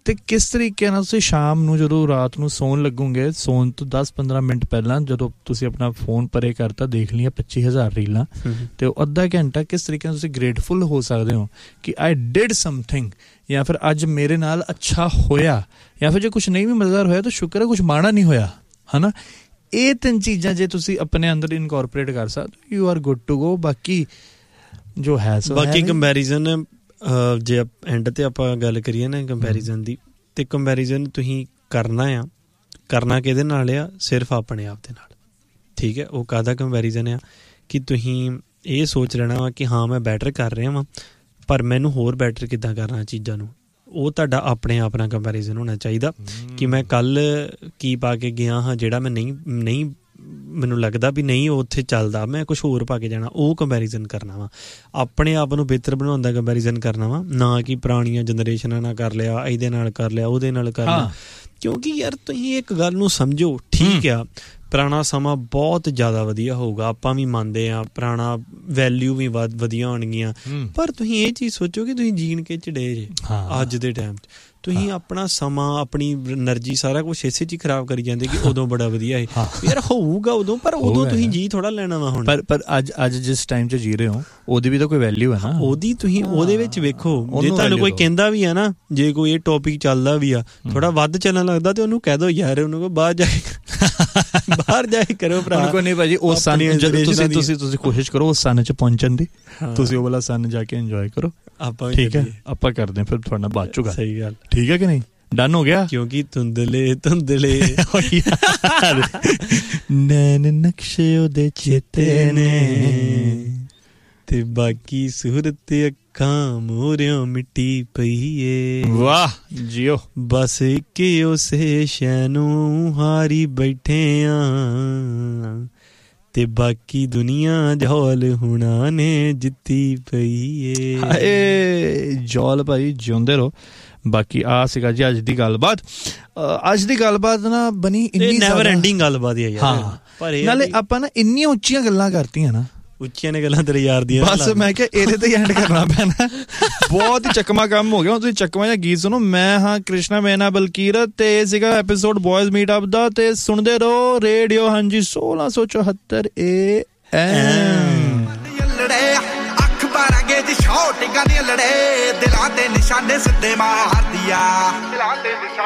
ਤੇ ਕਿਸ ਤਰੀਕੇ ਨਾਲ ਤੁਸੀਂ ਸ਼ਾਮ ਨੂੰ ਜਦੋਂ ਰਾਤ ਨੂੰ ਸੌਣ ਲੱਗੋਗੇ, ਸੌਣ ਤੋਂ ਦਸ ਪੰਦਰਾਂ ਮਿੰਟ ਪਹਿਲਾਂ ਜਦੋਂ ਤੁਸੀਂ ਆਪਣਾ ਫੋਨ ਪਰੇ ਕਰਤਾ, ਦੇਖ ਲਈਆਂ ਪੱਚੀ ਹਜ਼ਾਰ ਰੀਲਾਂ, ਤੇ ਉਹ ਅੱਧਾ ਘੰਟਾ ਕਿਸ ਤਰੀਕੇ ਨਾਲ ਤੁਸੀਂ ਗ੍ਰੇਟਫੁਲ ਹੋ ਸਕਦੇ ਹੋ ਕਿ ਆਈ ਡਿਡ ਸਮਥਿੰਗ, ਜਾਂ ਫਿਰ ਅੱਜ ਮੇਰੇ ਨਾਲ ਅੱਛਾ ਹੋਇਆ, ਜਾਂ ਫਿਰ ਜੇ ਕੁਛ ਨਹੀਂ ਵੀ ਮਜ਼ੇਦਾਰ ਹੋਇਆ ਤਾਂ ਸ਼ੁਕਰ ਹੈ ਕੁਛ ਮਾੜਾ ਨਹੀਂ ਹੋਇਆ, ਹੈ ਨਾ। ਇਹ ਤਿੰਨ ਚੀਜ਼ਾਂ ਜੇ ਤੁਸੀਂ ਆਪਣੇ ਅੰਦਰ ਇਨਕੋਰਪੋਰੇਟ ਕਰ ਸਕਦੇ, you are good to go. ਬਾਕੀ ਜੋ ਹੈ ਸੋ ਬਾਕੀ ਕੰਪੈਰੀਜ਼ਨ, ਜੇ ਐਂਡ ਤੇ ਆਪਾਂ ਗੱਲ ਕਰੀਏ ਨਾ ਕੰਪੈਰੀਜ਼ਨ ਦੀ, ਤੇ ਕੰਪੈਰੀਜ਼ਨ ਤੁਸੀਂ ਕਰਨਾ ਆ, ਕਰਨਾ ਕਿਹਦੇ ਨਾਲ ਆ? ਸਿਰਫ ਆਪਣੇ ਆਪ ਦੇ ਨਾਲ, ਠੀਕ ਹੈ। ਉਹ ਕਾਹਦਾ ਕੰਪੈਰੀਜ਼ਨ ਆ ਕਿ ਤੁਸੀਂ ਇਹ ਸੋਚ ਲੈਣਾ ਵਾ ਕਿ ਹਾਂ ਮੈਂ ਬੈਟਰ ਕਰ ਰਿਹਾ ਵਾਂ, ਪਰ ਮੈਨੂੰ ਹੋਰ ਬੈਟਰ ਕਿੱਦਾਂ ਕਰਨਾ ਚੀਜ਼ਾਂ ਨੂੰ, ਉਹ ਤੁਹਾਡਾ ਆਪਣੇ ਆਪ ਨਾਲ ਕੰਪੈਰੀਜ਼ਨ ਹੋਣਾ ਚਾਹੀਦਾ ਕਿ ਮੈਂ ਕੱਲ੍ਹ ਕੀ ਪਾ ਕੇ ਗਿਆ ਹਾਂ ਜਿਹੜਾ ਮੈਂ ਨਹੀਂ ਨਹੀਂ ਮੈਨੂੰ ਲੱਗਦਾ ਵੀ ਨਹੀਂ ਉਹ ਉੱਥੇ ਚੱਲਦਾ, ਮੈਂ ਕੁਛ ਹੋਰ ਪਾ ਕੇ ਜਾਣਾ, ਉਹ ਕੰਪੈਰੀਜ਼ਨ ਕਰਨਾ ਵਾ। ਆਪਣੇ ਆਪ ਨੂੰ ਬਿਹਤਰ ਬਣਾਉਣ ਦਾ ਕੰਪੈਰੀਜ਼ਨ ਕਰਨਾ ਵਾ, ਨਾ ਕਿ ਪੁਰਾਣੀਆਂ ਜਨਰੇਸ਼ਨਾਂ ਨਾਲ ਕਰ ਲਿਆ, ਇਹਦੇ ਨਾਲ ਕਰ ਲਿਆ, ਉਹਦੇ ਨਾਲ ਕਰ ਲਿਆ। ਕਿਉਂਕਿ ਯਾਰ ਤੁਸੀਂ ਇੱਕ ਗੱਲ ਨੂੰ ਸਮਝੋ, ਠੀਕ ਆ ਪੁਰਾਣਾ ਸਮਾਂ ਬਹੁਤ ਜ਼ਿਆਦਾ ਵਧੀਆ ਹੋਊਗਾ, ਆਪਾਂ ਵੀ ਮੰਨਦੇ ਹਾਂ, ਪੁਰਾਣਾ ਵੈਲਿਊ ਵੀ ਵਧ ਵਧੀਆ ਹੋਣਗੀਆਂ, ਪਰ ਤੁਸੀਂ ਇਹ ਚੀਜ਼ ਸੋਚੋ ਕਿ ਤੁਸੀਂ ਜੀਣ ਕੇ ਝੜੇ ਜੇ ਅੱਜ ਦੇ ਟਾਈਮ 'ਚ। ਤੁਸੀਂ ਆਪਣਾ ਸਮਾਂ, ਆਪਣੀ ਐਨਰਜੀ, ਸਾਰਾ ਕੁਛ ਇਸੇ 'ਚ ਹੀ ਖਰਾਬ ਕਰੀ ਜਾਂਦੇ ਕਿ ਉਦੋਂ ਬੜਾ ਵਧੀਆ ਹੈ ਯਾਰ, ਹੋਊਗਾ ਉਦੋਂ, ਪਰ ਉਦੋਂ ਤੁਸੀਂ ਜੀ ਥੋੜਾ ਲੈਣਾ ਵਾ ਹੁਣ। ਪਰ ਪਰ ਅੱਜ ਅੱਜ ਜਿਸ ਟਾਈਮ 'ਚ ਜੀ ਰਹੇ ਹੋ ਉਹਦੀ ਵੀ ਤਾਂ ਕੋਈ ਵੈਲਿਊ ਹੈ ਨਾ, ਉਹਦੀ ਤੁਸੀਂ ਉਹਦੇ ਵਿੱਚ ਵੇਖੋ। ਜੇ ਤੁਹਾਨੂੰ ਕੋਈ ਕਹਿੰਦਾ ਵੀ ਆ ਨਾ, ਜੇ ਕੋਈ ਇਹ ਟੌਪਿਕ ਚੱਲਦਾ ਵੀ ਆ ਥੋੜਾ ਵੱਧ ਚੱਲਣ ਲੱਗਦਾ, ਤੇ ਉਹਨੂੰ ਕਹਿ ਦੋ ਯਾਰ ਉਹਨੂੰ ਕੋ ਬਾਹਰ ਜਾ ਕੇ ਬਾਹਰ ਜਾ ਕੇ ਕਰੋ ਭਰਾ। ਕੋਈ ਨਹੀਂ ਭਾਜੀ, ਉਹ ਸਨ ਤੁਸੀਂ ਤੁਸੀਂ ਤੁਸੀਂ ਕੋਸ਼ਿਸ਼ ਕਰੋ ਉਸ ਸਨ 'ਚ ਪਹੁੰਚਣ ਦੀ, ਤੁਸੀਂ ਉਹ ਵਾਲਾ ਸਨ ਜਾ ਕੇ ਇੰਜੋਏ ਕਰੋ। ਆਪਾਂ ਠੀਕ ਹੈ, ਆਪਾਂ ਕਰਦੇ ਫਿਰ ਤੁਹਾਡਾ ਬਾਅਦ ਚੋਂ। ਸਹੀ ਗੱਲ, ਠੀਕ ਹੈ ਕਿ ਨਹੀਂ? ਡਨ ਹੋ ਗਿਆ। ਕਿਉਂਕਿ ਧੁੰਦਲੇ ਧੁੰਦਲੇ ਨੈਣ ਨਕਸ਼ੇ ਉਹਦੇ ਚੇਤੇ ਨੇ, ਤੇ ਬਾਕੀ ਸੂਰਤ ਅੱਖਾਂ ਮੋਰਿਓ ਮਿੱਟੀ ਪਈ ਏ। ਵਾਹ ਜੀਓ, ਬਸ ਇੱਕ ਉਸੇ ਸ਼ੈ ਨੂੰ ਹਾਰੀ ਬੈਠੇ ਆ, ਤੇ ਬਾਕੀ ਦੁਨੀਆ ਜੌਲ ਹੁਣਾ ਨੇ ਜਿੱਤੀ ਪਈ ਏ। ਹਾਏ ਜੌਲ ਭਾਈ, ਜਿਉਂਦੇ ਰਹੋ। ਬਾਕੀ ਆ ਸੀਗਾ ਜੀ ਅੱਜ ਦੀ ਗੱਲਬਾਤ। ਅੱਜ ਦੀ ਗੱਲਬਾਤ ਨਾ ਬਣੀ ਇੰਨੀ ਨੈਵਰ ਐਂਡਿੰਗ ਗੱਲਬਾਤ ਹੈ ਯਾਰ, ਪਰ ਨਾਲੇ ਆਪਾਂ ਨਾ ਇੰਨੀਆਂ ਉੱਚੀਆਂ ਗੱਲਾਂ ਕਰਤੀਆਂ ਨਾ, ਉੱਚੀਆਂ ਨੇ ਗੱਲਾਂ ਤੇਰੇ ਯਾਰ ਦੀਆਂ, ਬਸ ਮੈਂ ਕਿਹਾ ਇਹਦੇ ਤੇ ਐਂਡ ਕਰਨਾ ਪੈਣਾ। ਬਹੁਤ ਹੀ ਚੱਕਮਾ ਕੰਮ ਹੋ ਗਿਆ। ਹੁਣ ਤੁਸੀਂ ਚੱਕਮਾ ਜਿਹਾ ਗੀਤ ਸੁਣੋ। ਮੈਂ ਹਾਂ ਕ੍ਰਿਸ਼ਨਾ ਮੈਨਾ ਬਲਕੀਰਤ, ਤੇ ਇਹ ਸੀਗਾ ਐਪੀਸੋਡ ਬॉयਜ਼ ਮੀਟ ਅਪ ਦਾ, ਤੇ ਸੁਣਦੇ ਰਹੋ ਰੇਡੀਓ ਹਾਂਜੀ ਸੋਲਾਂ ਸੌ ਚੁਹੱਤਰ ਏ ਐਮ। ਅਖਬਾਰਾਂ ਗੇ ਜੀ ਸ਼ੌਟਿੰਗਾਂ ਦੀਆਂ ਲੜੇ, ਦਿਲਾਂ ਤੇ ਨਿਸ਼ਾਨੇ ਸਿੱਧੇ ਮਾਰਦੀਆਂ।